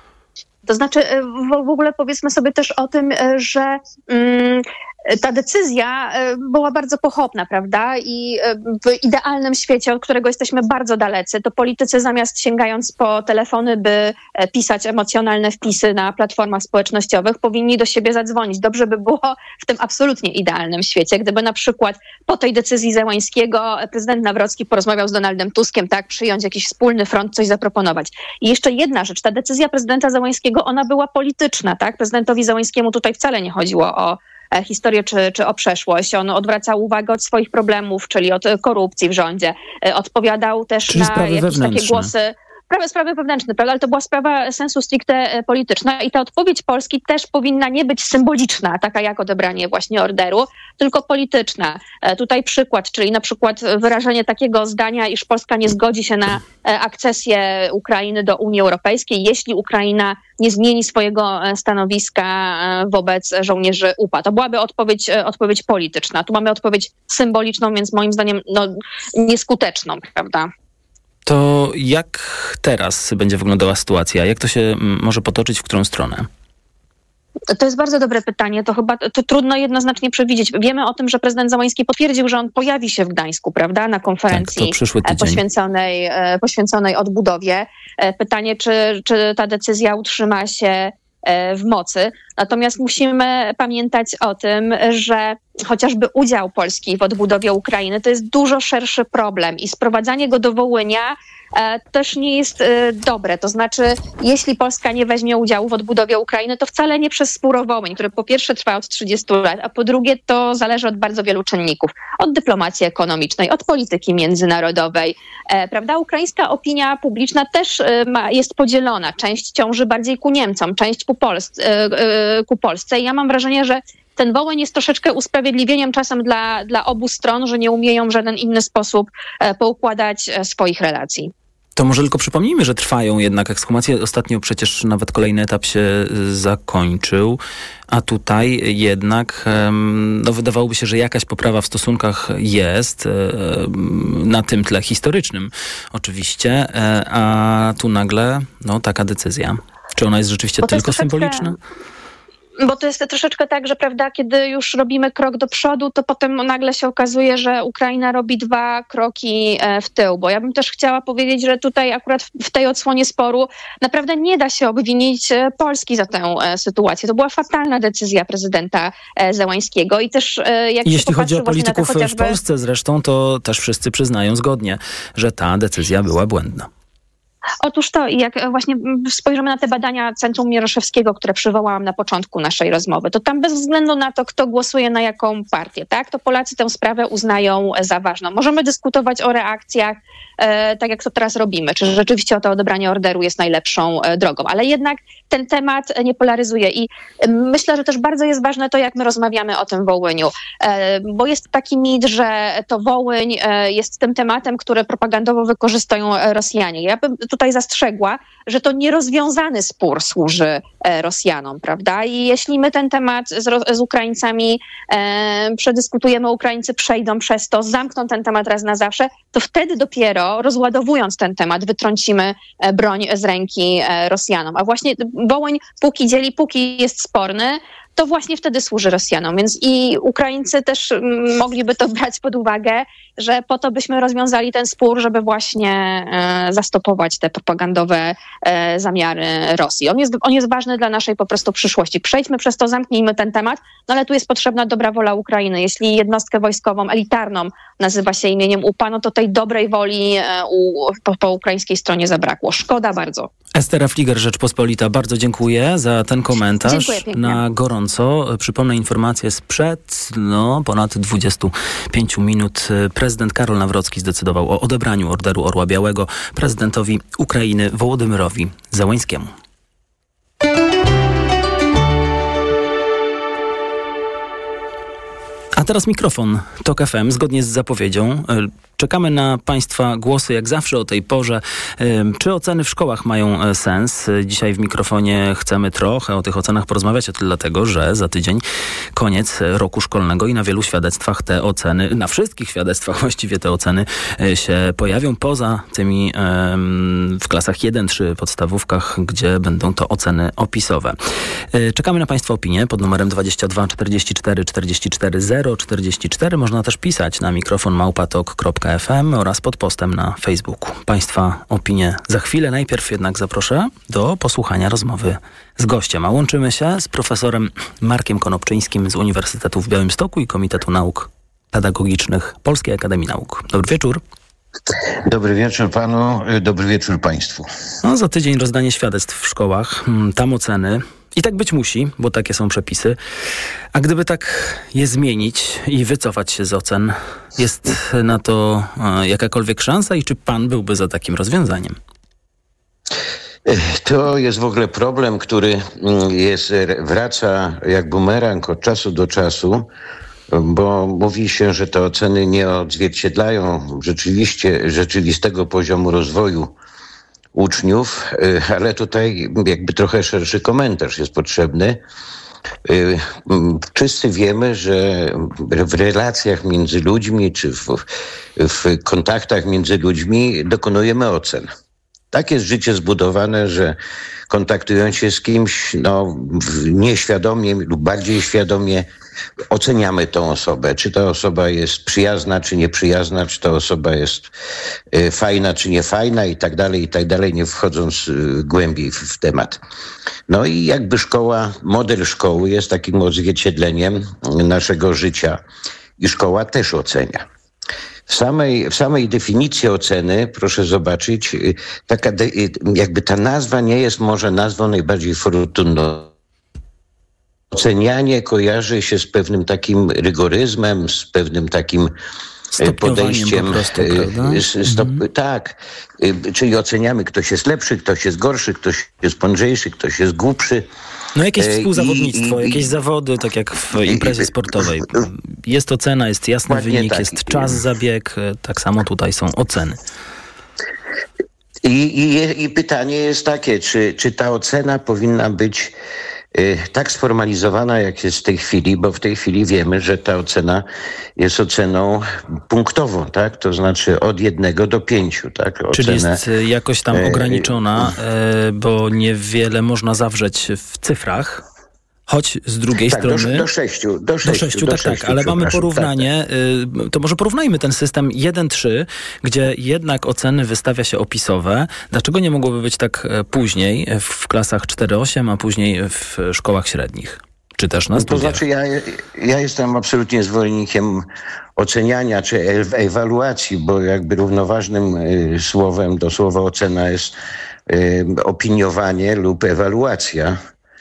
To znaczy w ogóle powiedzmy sobie też o tym, że mm, ta decyzja była bardzo pochopna, prawda? I w idealnym świecie, od którego jesteśmy bardzo dalecy, to politycy zamiast sięgając po telefony, by pisać emocjonalne wpisy na platformach społecznościowych, powinni do siebie zadzwonić. Dobrze by było w tym absolutnie idealnym świecie, gdyby na przykład po tej decyzji Zełańskiego prezydent Nawrocki porozmawiał z Donaldem Tuskiem, tak, przyjąć jakiś wspólny front, coś zaproponować. I jeszcze jedna rzecz, ta decyzja prezydenta Zełańskiego, ona była polityczna, tak? Prezydentowi Zełańskiemu tutaj wcale nie chodziło o historię czy, czy o przeszłość. On odwracał uwagę od swoich problemów, czyli od korupcji w rządzie. Odpowiadał też czyli na jakieś wewnętrzne. Takie głosy. Prawie sprawy wewnętrzne, prawda? Ale to była sprawa sensu stricte polityczna i ta odpowiedź Polski też powinna nie być symboliczna, taka jak odebranie właśnie orderu, tylko polityczna. Tutaj przykład, czyli na przykład wyrażenie takiego zdania, iż Polska nie zgodzi się na akcesję Ukrainy do Unii Europejskiej, jeśli Ukraina nie zmieni swojego stanowiska wobec żołnierzy U P A. To byłaby odpowiedź, odpowiedź polityczna. Tu mamy odpowiedź symboliczną, więc moim zdaniem no, nieskuteczną, prawda? To jak teraz będzie wyglądała sytuacja? Jak to się może potoczyć, w którą stronę? To jest bardzo dobre pytanie. To chyba to trudno jednoznacznie przewidzieć. Wiemy o tym, że prezydent Zełański potwierdził, że on pojawi się w Gdańsku, prawda, na konferencji tak, poświęconej, poświęconej odbudowie. Pytanie, czy, czy ta decyzja utrzyma się w mocy. Natomiast musimy pamiętać o tym, że chociażby udział Polski w odbudowie Ukrainy to jest dużo szerszy problem i sprowadzanie go do Wołynia e, też nie jest e, dobre. To znaczy, jeśli Polska nie weźmie udziału w odbudowie Ukrainy, to wcale nie przez spór o Wołyń, który po pierwsze trwa od trzydziestu lat, a po drugie to zależy od bardzo wielu czynników. Od dyplomacji ekonomicznej, od polityki międzynarodowej. E, prawda? Ukraińska opinia publiczna też e, ma, jest podzielona. Część ciąży bardziej ku Niemcom, część ku, Polsce, e, e, ku Polsce. I ja mam wrażenie, że ten Wołyń jest troszeczkę usprawiedliwieniem czasem dla, dla obu stron, że nie umieją w żaden inny sposób poukładać swoich relacji. To może tylko przypomnijmy, że trwają jednak ekshumacje. Ostatnio przecież nawet kolejny etap się zakończył, a tutaj jednak no, wydawałoby się, że jakaś poprawa w stosunkach jest na tym tle historycznym oczywiście, a tu nagle no, taka decyzja. Czy ona jest rzeczywiście tylko troszeczkę... symboliczna? Bo to jest troszeczkę tak, że prawda, kiedy już robimy krok do przodu, to potem nagle się okazuje, że Ukraina robi dwa kroki w tył. Bo ja bym też chciała powiedzieć, że tutaj akurat w tej odsłonie sporu naprawdę nie da się obwinić Polski za tę sytuację. To była fatalna decyzja prezydenta Zełańskiego i też jak się Jeśli chodzi o na polityków to chociażby... w Polsce zresztą, to też wszyscy przyznają zgodnie, że ta decyzja była błędna. Otóż to, jak właśnie spojrzymy na te badania Centrum Mieroszewskiego, które przywołałam na początku naszej rozmowy, to tam bez względu na to, kto głosuje na jaką partię, tak, to Polacy tę sprawę uznają za ważną. Możemy dyskutować o reakcjach, e, tak jak to teraz robimy, czy rzeczywiście to odebranie orderu jest najlepszą e, drogą, ale jednak ten temat nie polaryzuje i myślę, że też bardzo jest ważne to, jak my rozmawiamy o tym Wołyniu, e, bo jest taki mit, że to Wołyń e, jest tym tematem, który propagandowo wykorzystują Rosjanie. Ja bym tutaj zastrzegła, że to nierozwiązany spór służy e, Rosjanom, prawda? I jeśli my ten temat z, z Ukraińcami e, przedyskutujemy, Ukraińcy przejdą przez to, zamkną ten temat raz na zawsze, to wtedy dopiero rozładowując ten temat wytrącimy e, broń z ręki e, Rosjanom. A właśnie Wołyń póki dzieli, póki jest sporny, to właśnie wtedy służy Rosjanom. Więc i Ukraińcy też mogliby to brać pod uwagę, że po to byśmy rozwiązali ten spór, żeby właśnie e, zastopować te propagandowe e, zamiary Rosji. On jest, on jest ważny dla naszej po prostu przyszłości. Przejdźmy przez to, zamknijmy ten temat, no ale tu jest potrzebna dobra wola Ukrainy. Jeśli jednostkę wojskową, elitarną nazywa się imieniem U P A, no to tej dobrej woli e, u, po, po ukraińskiej stronie zabrakło. Szkoda bardzo. Estera Fliger, Rzeczpospolita, bardzo dziękuję za ten komentarz. Dziękuję pięknie. Na gorąco. Przypomnę informację sprzed no, ponad dwudziestu pięciu minut. Prezydent Karol Nawrocki zdecydował o odebraniu Orderu Orła Białego prezydentowi Ukrainy Wołodymyrowi Zełańskiemu. A teraz mikrofon TOK F M. Zgodnie z zapowiedzią czekamy na Państwa głosy, jak zawsze o tej porze. Czy oceny w szkołach mają sens? Dzisiaj w mikrofonie chcemy trochę o tych ocenach porozmawiać, a to dlatego, że za tydzień koniec roku szkolnego i na wielu świadectwach te oceny, na wszystkich świadectwach właściwie te oceny się pojawią, poza tymi w klasach jeden trzy podstawówkach, gdzie będą to oceny opisowe. Czekamy na Państwa opinie pod numerem dwadzieścia dwa czterdzieści cztery czterdzieści cztery zero czterdzieści cztery. Można też pisać na mikrofon małpatok kropka f m oraz pod postem na Facebooku. Państwa opinie za chwilę. Najpierw jednak zaproszę do posłuchania rozmowy z gościem. A łączymy się z profesorem Markiem Konopczyńskim z Uniwersytetu w Białymstoku i Komitetu Nauk Pedagogicznych Polskiej Akademii Nauk. Dobry wieczór. Dobry wieczór panu, dobry wieczór państwu. No, za tydzień rozdanie świadectw w szkołach, tam oceny. I tak być musi, bo takie są przepisy. A gdyby tak je zmienić i wycofać się z ocen, jest na to jakakolwiek szansa i czy pan byłby za takim rozwiązaniem? To jest w ogóle problem, który jest, wraca jak bumerang od czasu do czasu, bo mówi się, że te oceny nie odzwierciedlają rzeczywiście rzeczywistego poziomu rozwoju uczniów, ale tutaj jakby trochę szerszy komentarz jest potrzebny. Wszyscy wiemy, że w relacjach między ludźmi czy w, w kontaktach między ludźmi dokonujemy ocen. Tak jest życie zbudowane, że kontaktując się z kimś, no, nieświadomie lub bardziej świadomie oceniamy tą osobę. Czy ta osoba jest przyjazna, czy nieprzyjazna, czy ta osoba jest y, fajna, czy niefajna i tak dalej, i tak dalej, nie wchodząc y, głębiej w, w temat. No i jakby szkoła, model szkoły jest takim odzwierciedleniem naszego życia i szkoła też ocenia. W samej, w samej definicji oceny, proszę zobaczyć, taka de, jakby ta nazwa nie jest może nazwą najbardziej fortunną. Ocenianie kojarzy się z pewnym takim rygoryzmem, z pewnym takim podejściem. Po prostu, stop, mhm. Tak, czyli oceniamy, ktoś jest lepszy, ktoś jest gorszy, ktoś jest mądrzejszy, ktoś jest głupszy. No jakieś współzawodnictwo, I, i, jakieś zawody, tak jak w imprezie sportowej. Jest ocena, jest jasny wynik, tak. jest czas za bieg, tak samo tutaj są oceny. I, i, i pytanie jest takie, czy, czy ta ocena powinna być y, tak sformalizowana, jak jest w tej chwili, bo w tej chwili wiemy, że ta ocena jest oceną punktową, tak? To znaczy od jednego do pięciu, tak? Ocenę, czyli jest jakoś tam ograniczona, y, bo niewiele można zawrzeć w cyfrach. Choć z drugiej tak, strony... Do, do sześciu. Do sześciu, do sześciu do tak, sześciu, tak, ale mamy porównanie, tak, tak. to może porównajmy ten system jeden trzy, gdzie jednak oceny wystawia się opisowe. Dlaczego nie mogłoby być tak później w klasach cztery osiem, a później w szkołach średnich? Czy też na studiach? To znaczy ja, ja jestem absolutnie zwolennikiem oceniania czy ewaluacji, bo jakby równoważnym y, słowem do słowa ocena jest y, opiniowanie lub ewaluacja.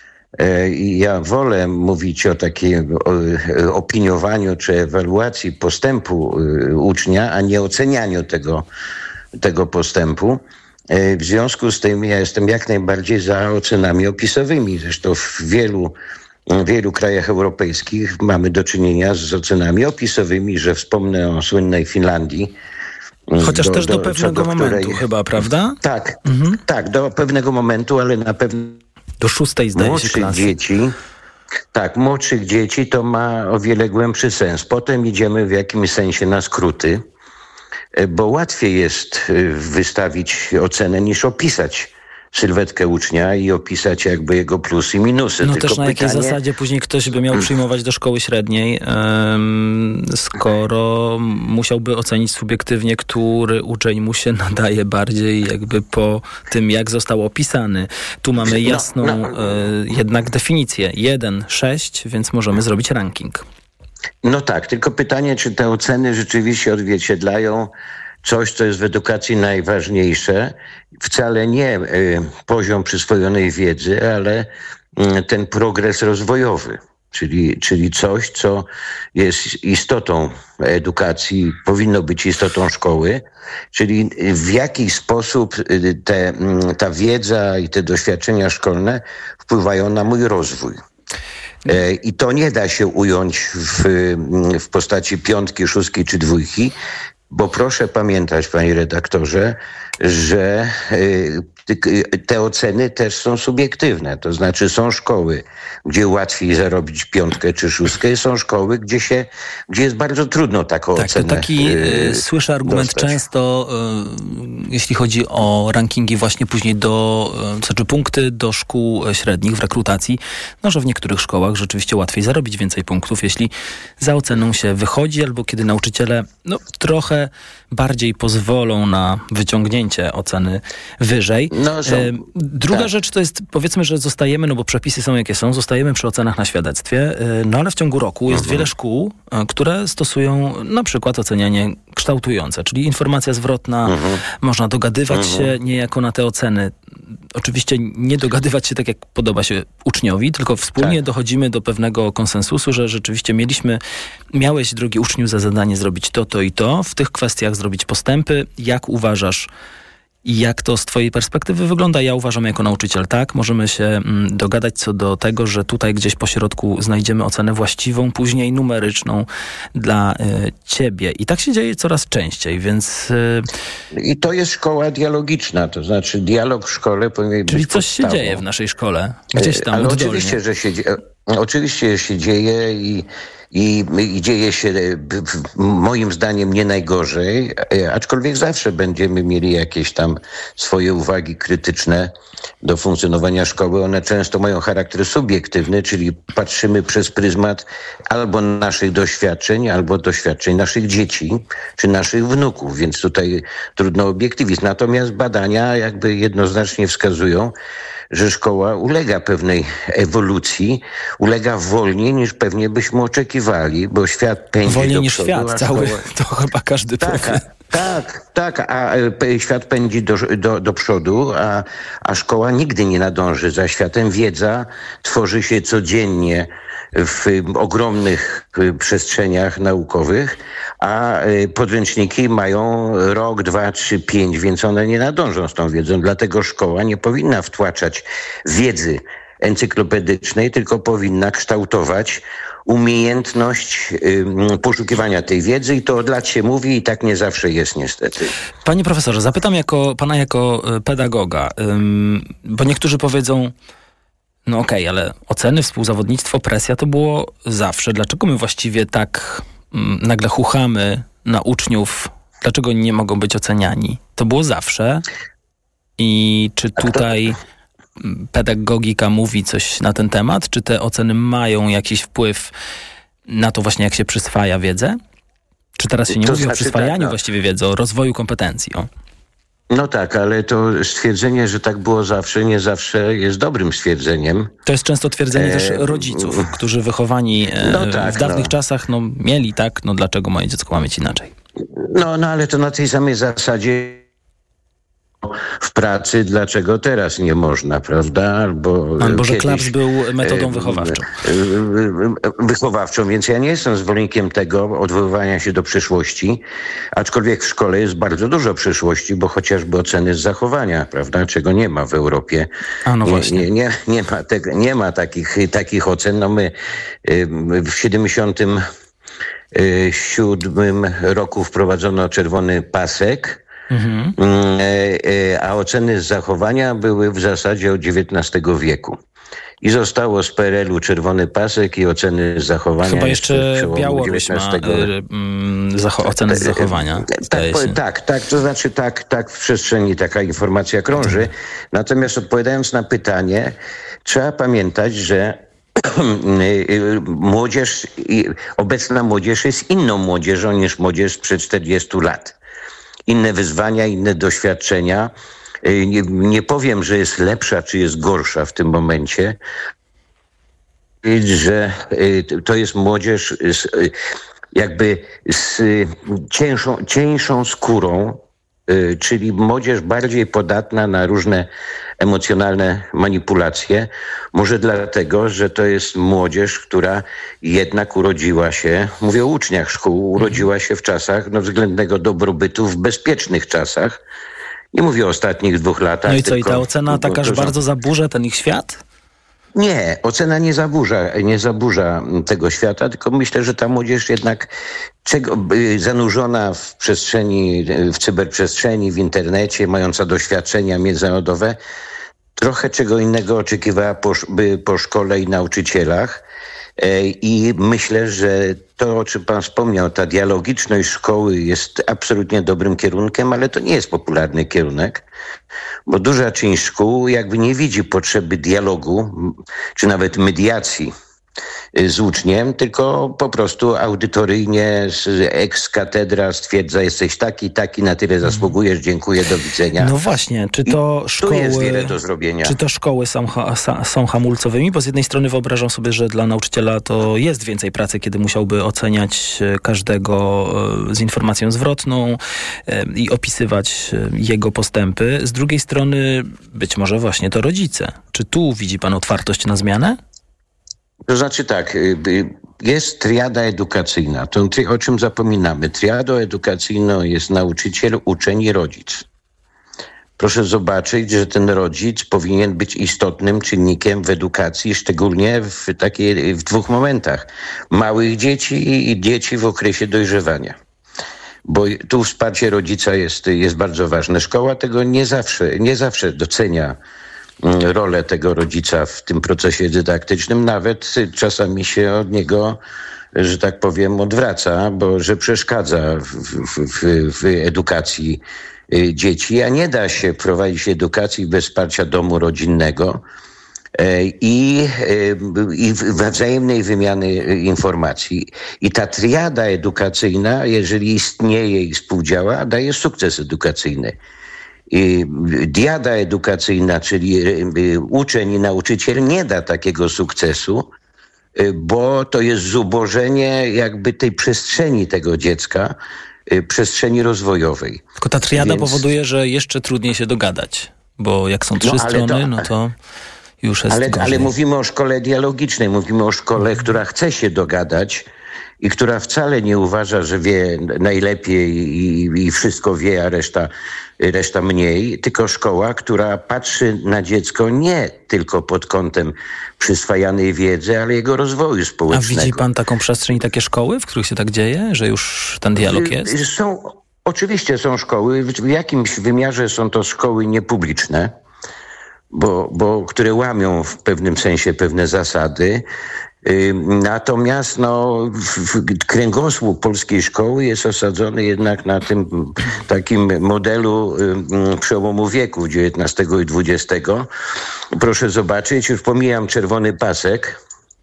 I ja wolę mówić o takim opiniowaniu czy ewaluacji postępu ucznia, a nie ocenianiu tego, tego postępu. W związku z tym ja jestem jak najbardziej za ocenami opisowymi. Zresztą w wielu, w wielu krajach europejskich mamy do czynienia z ocenami opisowymi, że wspomnę o słynnej Finlandii. Chociaż do, też do, do pewnego do momentu której... chyba, prawda? Tak, mhm. tak, do pewnego momentu, ale na pewno do szóstej zdaje młodszych się klasy. dzieci, tak, młodszych dzieci to ma o wiele głębszy sens. Potem idziemy w jakimś sensie na skróty, bo łatwiej jest wystawić ocenę niż opisać sylwetkę ucznia i opisać jakby jego plusy i minusy. No Tylko też na pytanie... jakiej zasadzie później ktoś by miał przyjmować do szkoły średniej, um, skoro musiałby ocenić subiektywnie, który uczeń mu się nadaje bardziej jakby po tym, jak został opisany. Tu mamy jasną no, no. E, jednak definicję. jeden sześć, więc możemy zrobić ranking. No tak, tylko pytanie, czy te oceny rzeczywiście odzwierciedlają coś, co jest w edukacji najważniejsze. Wcale nie y, poziom przyswojonej wiedzy, ale y, ten progres rozwojowy, czyli, czyli coś, co jest istotą edukacji, powinno być istotą szkoły, czyli w jaki sposób te, ta wiedza i te doświadczenia szkolne wpływają na mój rozwój. I to nie da się ująć w, w postaci piątki, szóstki czy dwójki, bo proszę pamiętać, panie redaktorze, że te oceny też są subiektywne. To znaczy są szkoły, gdzie łatwiej zarobić piątkę czy szóstkę, są szkoły, gdzie się, gdzie jest bardzo trudno taką tak, ocenę to taki yy, słyszę argument dostać. często, yy, jeśli chodzi o rankingi właśnie później do, yy, znaczy punkty do szkół średnich w rekrutacji, no że w niektórych szkołach rzeczywiście łatwiej zarobić więcej punktów, jeśli za oceną się wychodzi, albo kiedy nauczyciele no, trochę bardziej pozwolą na wyciągnięcie oceny wyżej. No, są, e, druga tak. rzecz to jest, powiedzmy, że zostajemy, no bo przepisy są jakie są, zostajemy przy ocenach na świadectwie, e, no ale w ciągu roku jest mhm. wiele szkół, e, które stosują na przykład ocenianie kształtujące, czyli informacja zwrotna, mhm. można dogadywać mhm. się niejako na te oceny. Oczywiście nie dogadywać się tak, jak podoba się uczniowi, tylko wspólnie tak. dochodzimy do pewnego konsensusu, że rzeczywiście mieliśmy, miałeś, drogi uczniu, za zadanie zrobić to, to i to, w tych kwestiach zrobić postępy. Jak uważasz i jak to z twojej perspektywy wygląda? Ja uważam jako nauczyciel tak. Możemy się mm, dogadać co do tego, że tutaj gdzieś po środku znajdziemy ocenę właściwą, później numeryczną dla y, ciebie. I tak się dzieje coraz częściej, więc... Y, I to jest szkoła dialogiczna, to znaczy dialog w szkole powinien być Czyli coś podstawą. się dzieje w naszej szkole, gdzieś tam Ale oddolnie. oczywiście, że się dzieje. Oczywiście się dzieje i, i, i dzieje się moim zdaniem nie najgorzej, aczkolwiek zawsze będziemy mieli jakieś tam swoje uwagi krytyczne do funkcjonowania szkoły. One często mają charakter subiektywny, czyli patrzymy przez pryzmat albo naszych doświadczeń, albo doświadczeń naszych dzieci, czy naszych wnuków, więc tutaj trudno obiektywizm. Natomiast badania jakby jednoznacznie wskazują, że szkoła ulega pewnej ewolucji, ulega wolniej niż pewnie byśmy oczekiwali, bo świat pędzi wolniej do niż przodu. Wolniej niż świat cały, szkoła... to chyba każdy tak, powie. Tak, tak, a świat pędzi do, do, do przodu, a, a szkoła nigdy nie nadąży za światem. Wiedza tworzy się codziennie w ogromnych przestrzeniach naukowych, a podręczniki mają rok, dwa, trzy, pięć, więc one nie nadążą z tą wiedzą. Dlatego szkoła nie powinna wtłaczać wiedzy encyklopedycznej, tylko powinna kształtować umiejętność y, poszukiwania tej wiedzy i to od lat się mówi i tak nie zawsze jest niestety. Panie profesorze, zapytam jako, pana jako pedagoga, ym, bo niektórzy powiedzą, no okej, okay, ale oceny, współzawodnictwo, presja to było zawsze. Dlaczego my właściwie tak ym, nagle chuchamy na uczniów? Dlaczego nie mogą być oceniani? To było zawsze. I czy tutaj pedagogika mówi coś na ten temat? Czy te oceny mają jakiś wpływ na to właśnie, jak się przyswaja wiedzę? Czy teraz się nie to mówi znaczy, o przyswajaniu tak, no. właściwie wiedzy, o rozwoju kompetencji? O. No tak, ale to stwierdzenie, że tak było zawsze, nie zawsze jest dobrym stwierdzeniem. To jest często twierdzenie e... też rodziców, którzy wychowani e... no tak, w dawnych no. czasach no, mieli tak, no dlaczego moje dziecko ma mieć inaczej? No, no ale to na tej samej zasadzie w pracy, dlaczego teraz nie można, prawda? Albo, Albo że kiedyś, klaps był metodą wychowawczą. Wychowawczą, więc ja nie jestem zwolennikiem tego odwoływania się do przeszłości, aczkolwiek w szkole jest bardzo dużo przeszłości, bo chociażby oceny z zachowania, prawda? Czego nie ma w Europie. A no nie, właśnie. Nie, nie, nie, ma, te, nie ma takich, takich ocen. No my w siedemdziesiątym siódmym roku wprowadzono czerwony pasek, Mhm. a oceny z zachowania były w zasadzie od dziewiętnastego wieku. I zostało z P R L u czerwony pasek i oceny z zachowania. Chyba jeszcze Białoruś ma zacho- oceny z zachowania. Tak, tak, tak, to znaczy tak, tak w przestrzeni taka informacja krąży. Natomiast odpowiadając na pytanie, trzeba pamiętać, że młodzież, obecna młodzież jest inną młodzieżą niż młodzież sprzed czterdziestu lat. Inne wyzwania, inne doświadczenia. Nie, nie powiem, że jest lepsza, czy jest gorsza w tym momencie, że to jest młodzież z, jakby z cieńszą, cieńszą skórą, czyli młodzież bardziej podatna na różne emocjonalne manipulacje. Może dlatego, że to jest młodzież, która jednak urodziła się, mówię o uczniach szkół, urodziła się w czasach no, względnego dobrobytu, w bezpiecznych czasach. Nie mówię o ostatnich dwóch latach. No i co, tylko, i ta ocena taka, że bardzo zaburza ten ich świat? Nie, ocena nie zaburza, nie zaburza tego świata, tylko myślę, że ta młodzież jednak czego, zanurzona w przestrzeni, w cyberprzestrzeni, w internecie, mająca doświadczenia międzynarodowe, trochę czego innego oczekiwała po, po szkole i nauczycielach. I myślę, że to, o czym pan wspomniał, ta dialogiczność szkoły jest absolutnie dobrym kierunkiem, ale to nie jest popularny kierunek, bo duża część szkół jakby nie widzi potrzeby dialogu, czy nawet mediacji z uczniem, tylko po prostu audytoryjnie z ex katedra stwierdza, jesteś taki, taki, na tyle zasługujesz, dziękuję, do widzenia. No właśnie, czy to I szkoły... Tu jest wiele do zrobienia. Czy to szkoły są, ha, są hamulcowymi? Bo z jednej strony wyobrażam sobie, że dla nauczyciela to jest więcej pracy, kiedy musiałby oceniać każdego z informacją zwrotną i opisywać jego postępy. Z drugiej strony być może właśnie to rodzice. Czy tu widzi pan otwartość na zmianę? To znaczy tak, jest triada edukacyjna, to o czym zapominamy. Triadą edukacyjną jest nauczyciel, uczeń i rodzic. Proszę zobaczyć, że ten rodzic powinien być istotnym czynnikiem w edukacji, szczególnie w, takiej, w dwóch momentach. Małych dzieci i dzieci w okresie dojrzewania. Bo tu wsparcie rodzica jest, jest bardzo ważne. Szkoła tego nie zawsze, nie zawsze docenia rolę tego rodzica w tym procesie dydaktycznym, nawet czasami się od niego, że tak powiem, odwraca, bo że przeszkadza w, w, w, w edukacji dzieci, a nie da się prowadzić edukacji bez wsparcia domu rodzinnego i, i wzajemnej wymiany informacji. I ta triada edukacyjna, jeżeli istnieje i współdziała, daje sukces edukacyjny. I diada edukacyjna, czyli uczeń i nauczyciel, nie da takiego sukcesu, bo to jest zubożenie jakby tej przestrzeni tego dziecka, przestrzeni rozwojowej. Tylko ta triada Więc... powoduje, że jeszcze trudniej się dogadać, bo jak są trzy no, strony, to... no to już jest ale, gorzej. ale mówimy o szkole dialogicznej, mówimy o szkole, która chce się dogadać i która wcale nie uważa, że wie najlepiej i, i wszystko wie, a reszta, reszta mniej, tylko szkoła, która patrzy na dziecko nie tylko pod kątem przyswajanej wiedzy, ale jego rozwoju społecznego. A widzi pan taką przestrzeń i takie szkoły, w których się tak dzieje, że już ten dialog jest? Są, oczywiście są szkoły, w jakimś wymiarze są to szkoły niepubliczne, bo, bo które łamią w pewnym sensie pewne zasady. Natomiast no, kręgosłup polskiej szkoły jest osadzony jednak na tym takim modelu przełomu wieków dziewiętnastego i dwudziestego. Proszę zobaczyć, już pomijam czerwony pasek,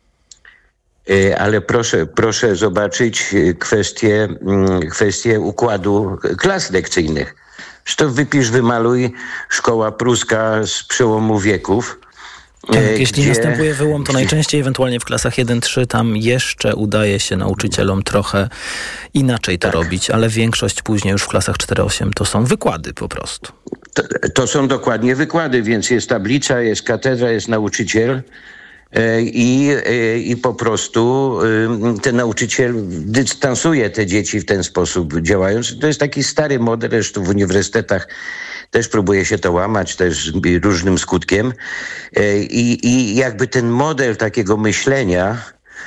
ale proszę, proszę zobaczyć kwestię, kwestię układu klas lekcyjnych. To wypisz, wymaluj szkoła pruska z przełomu wieków. Tak, jeśli gdzie... następuje wyłom, to najczęściej ewentualnie w klasach jeden trzy tam jeszcze udaje się nauczycielom trochę inaczej to tak robić, ale większość później już w klasach cztery osiem to są wykłady po prostu. To, to są dokładnie wykłady, więc jest tablica, jest katedra, jest nauczyciel i, i po prostu ten nauczyciel dystansuje te dzieci w ten sposób działając. To jest taki stary model, zresztą w uniwersytetach też próbuje się to łamać, też różnym skutkiem. I, i jakby ten model takiego myślenia,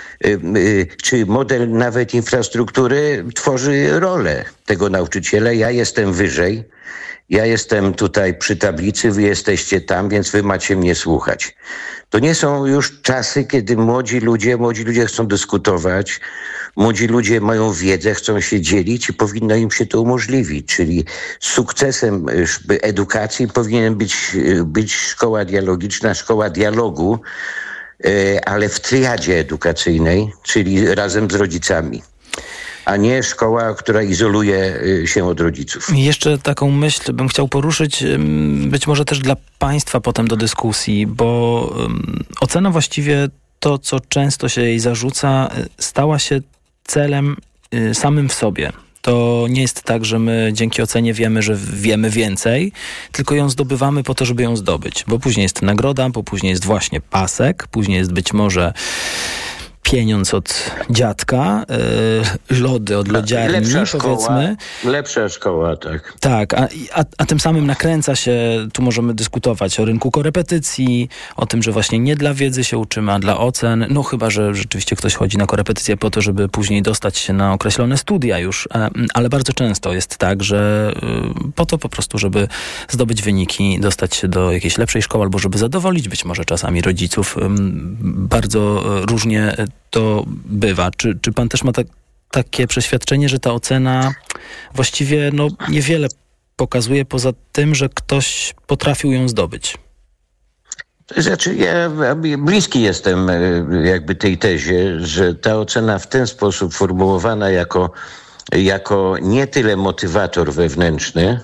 czy model nawet infrastruktury tworzy rolę tego nauczyciela. Ja jestem wyżej, ja jestem tutaj przy tablicy, wy jesteście tam, więc wy macie mnie słuchać. To nie są już czasy, kiedy młodzi ludzie, młodzi ludzie chcą dyskutować, młodzi ludzie mają wiedzę, chcą się dzielić i powinno im się to umożliwić. Czyli sukcesem edukacji powinien być, być szkoła dialogiczna, szkoła dialogu, ale w triadzie edukacyjnej, czyli razem z rodzicami, a nie szkoła, która izoluje się od rodziców. I jeszcze taką myśl bym chciał poruszyć, być może też dla państwa potem do dyskusji, bo ocena właściwie to, co często się jej zarzuca, stała się celem samym w sobie. To nie jest tak, że my dzięki ocenie wiemy, że wiemy więcej, tylko ją zdobywamy po to, żeby ją zdobyć. Bo później jest nagroda, bo później jest właśnie pasek, później jest być może pieniądz od dziadka, yy, lody od lodziarni, lepsza powiedzmy. Szkoła, lepsza szkoła, tak. Tak, a, a, a tym samym nakręca się, tu możemy dyskutować o rynku korepetycji, o tym, że właśnie nie dla wiedzy się uczymy, a dla ocen. No chyba, że rzeczywiście ktoś chodzi na korepetycję po to, żeby później dostać się na określone studia już. Ale bardzo często jest tak, że po to po prostu, żeby zdobyć wyniki, dostać się do jakiejś lepszej szkoły, albo żeby zadowolić być może czasami rodziców. Bardzo różnie to bywa. Czy, czy pan też ma tak, takie przeświadczenie, że ta ocena właściwie no, niewiele pokazuje poza tym, że ktoś potrafił ją zdobyć? Znaczy, ja bliski jestem jakby tej tezie, że ta ocena w ten sposób formułowana jako, jako nie tyle motywator wewnętrzny,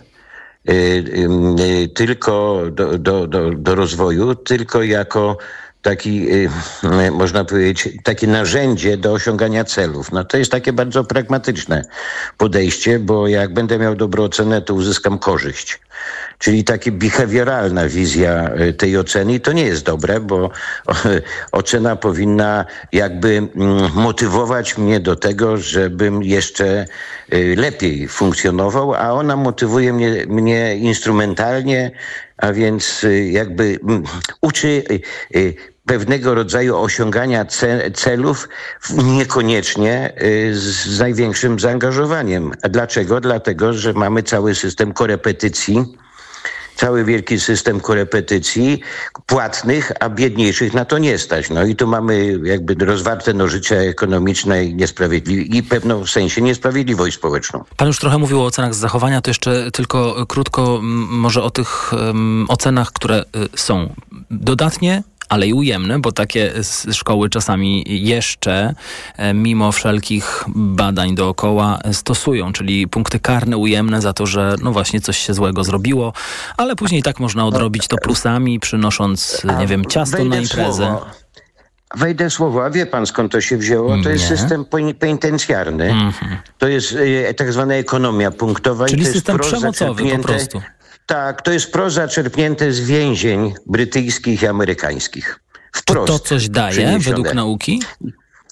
tylko do, do, do, do rozwoju, tylko jako taki, można powiedzieć, takie narzędzie do osiągania celów. No to jest takie bardzo pragmatyczne podejście, bo jak będę miał dobrą ocenę, to uzyskam korzyść. Czyli taka behawioralna wizja tej oceny i to nie jest dobre, bo ocena powinna jakby motywować mnie do tego, żebym jeszcze lepiej funkcjonował, a ona motywuje mnie, mnie instrumentalnie, a więc jakby uczy pewnego rodzaju osiągania celów niekoniecznie z największym zaangażowaniem. A dlaczego? Dlatego, że mamy cały system korepetycji, cały wielki system korepetycji płatnych, a biedniejszych na to nie stać. No i tu mamy jakby rozwarte nożyce ekonomiczne i niesprawiedliwe i pewną w sensie niesprawiedliwość społeczną. Pan już trochę mówił o ocenach z zachowania, to jeszcze tylko krótko może o tych um, ocenach, które y, są dodatnie, ale i ujemne, bo takie szkoły czasami jeszcze, mimo wszelkich badań dookoła, stosują, czyli punkty karne ujemne za to, że no właśnie coś się złego zrobiło, ale później tak można odrobić to plusami, przynosząc, nie wiem, ciasto Wejdę na imprezę. Słowo. Wejdę słowo, a wie pan skąd to się wzięło? To jest system penitencjarny. Mm-hmm. To jest e, tak zwana ekonomia punktowa. Czyli i to system jest przemocowy po prostu. Tak, to jest wprost zaczerpnięte z więzień brytyjskich i amerykańskich. Wprost. Czy to coś daje według nauki?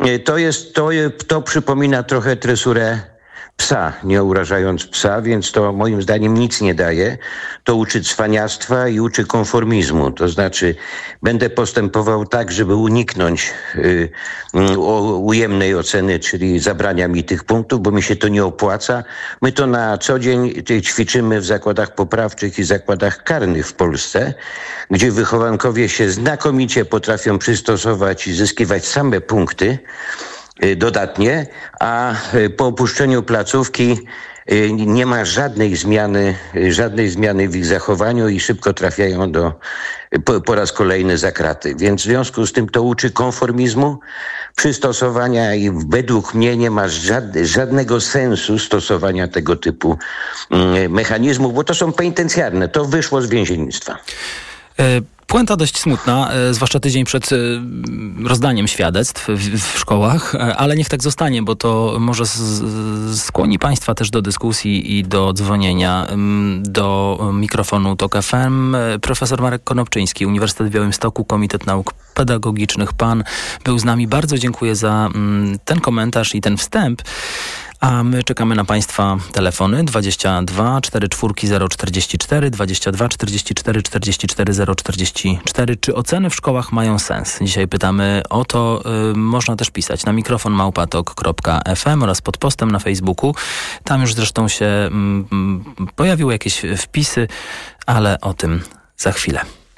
To jest, to, to przypomina trochę tresurę psa, nie urażając psa, więc to moim zdaniem nic nie daje. To uczy cwaniactwa i uczy konformizmu. To znaczy będę postępował tak, żeby uniknąć y, y, ujemnej oceny, czyli zabrania mi tych punktów, bo mi się to nie opłaca. My to na co dzień ćwiczymy w zakładach poprawczych i zakładach karnych w Polsce, gdzie wychowankowie się znakomicie potrafią przystosować i zyskiwać same punkty dodatnie, a po opuszczeniu placówki nie ma żadnej zmiany, żadnej zmiany w ich zachowaniu i szybko trafiają do, po, po raz kolejny za kraty. Więc w związku z tym to uczy konformizmu, przystosowania i według mnie nie ma żad, żadnego sensu stosowania tego typu mechanizmów, bo to są penitencjarne. To wyszło z więziennictwa. Puenta dość smutna, zwłaszcza tydzień przed rozdaniem świadectw w, w szkołach, ale niech tak zostanie, bo to może z, skłoni Państwa też do dyskusji i do dzwonienia do mikrofonu TOK F M. Profesor Marek Konopczyński, Uniwersytet w Białymstoku, Komitet Nauk Pedagogicznych. Pan był z nami. Bardzo dziękuję za ten komentarz i ten wstęp. A my czekamy na Państwa telefony dwadzieścia dwa cztery cztery zero czterdzieści cztery, dwadzieścia dwa czterdzieści cztery czterdzieści cztery zero czterdzieści cztery. Czy oceny w szkołach mają sens? Dzisiaj pytamy o to. Y, można też pisać na mikrofon małpatok kropka f m oraz pod postem na Facebooku. Tam już zresztą się mm, pojawiły jakieś wpisy, ale o tym za chwilę.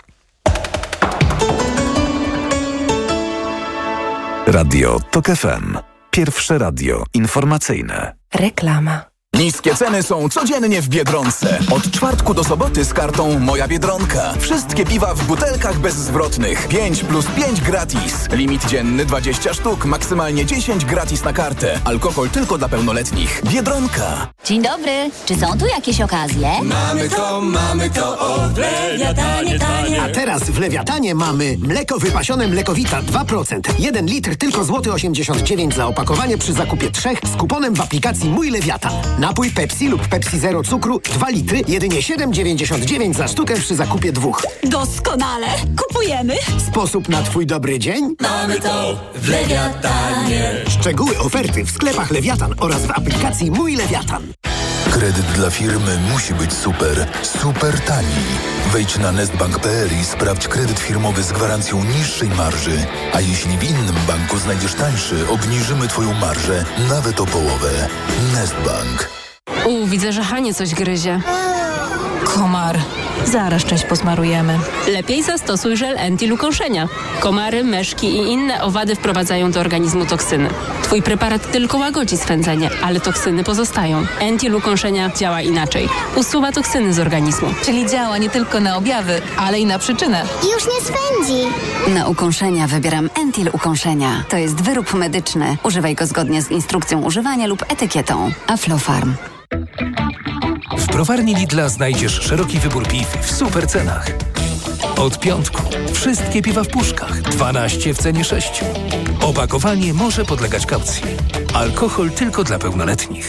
Radio TOK F M. Pierwsze radio informacyjne. Reklama. Niskie ceny są codziennie w Biedronce. Od czwartku do soboty z kartą Moja Biedronka. Wszystkie piwa w butelkach bezzwrotnych. pięć plus pięć gratis. Limit dzienny dwadzieścia sztuk, maksymalnie dziesięć gratis na kartę. Alkohol tylko dla pełnoletnich. Biedronka. Dzień dobry. Czy są tu jakieś okazje? Mamy to, mamy to, o w Lewiatanie tanie. A teraz w Lewiatanie mamy mleko wypasione Mlekowita dwa procent. jeden litr tylko złoty osiemdziesiąt dziewięć za opakowanie przy zakupie trzech z kuponem w aplikacji Mój Lewiatan. Napój Pepsi lub Pepsi Zero cukru dwa litry, jedynie siedem dziewięćdziesiąt dziewięć za sztukę przy zakupie dwóch. Doskonale! Kupujemy! Sposób na Twój dobry dzień? Mamy to w Lewiatanie. Szczegóły oferty w sklepach Lewiatan oraz w aplikacji Mój Lewiatan. Kredyt dla firmy musi być super, super tani. Wejdź na nestbank kropka p l i sprawdź kredyt firmowy z gwarancją niższej marży. A jeśli w innym banku znajdziesz tańszy, obniżymy Twoją marżę nawet o połowę. Nestbank. U, widzę, że Hanie coś gryzie. Komar. Zaraz część posmarujemy. Lepiej zastosuj żel Entil ukąszenia. Komary, meszki i inne owady wprowadzają do organizmu toksyny. Twój preparat tylko łagodzi swędzenie, ale toksyny pozostają. Entil ukąszenia działa inaczej. Usuwa toksyny z organizmu. Czyli działa nie tylko na objawy, ale i na przyczynę. Już nie swędzi. Na ukąszenia wybieram Entil ukąszenia. To jest wyrób medyczny. Używaj go zgodnie z instrukcją używania lub etykietą. Aflofarm. W browarni Lidla znajdziesz szeroki wybór piw w super cenach. Od piątku wszystkie piwa w puszkach, dwanaście w cenie sześciu. Opakowanie może podlegać kaucji. Alkohol tylko dla pełnoletnich.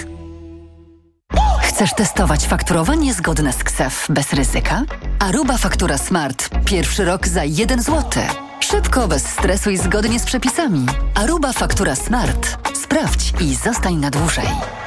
Chcesz testować fakturowanie zgodne z K S E F bez ryzyka? Aruba Faktura Smart. Pierwszy rok za jeden złoty. Szybko, bez stresu i zgodnie z przepisami. Aruba Faktura Smart. Sprawdź i zostań na dłużej.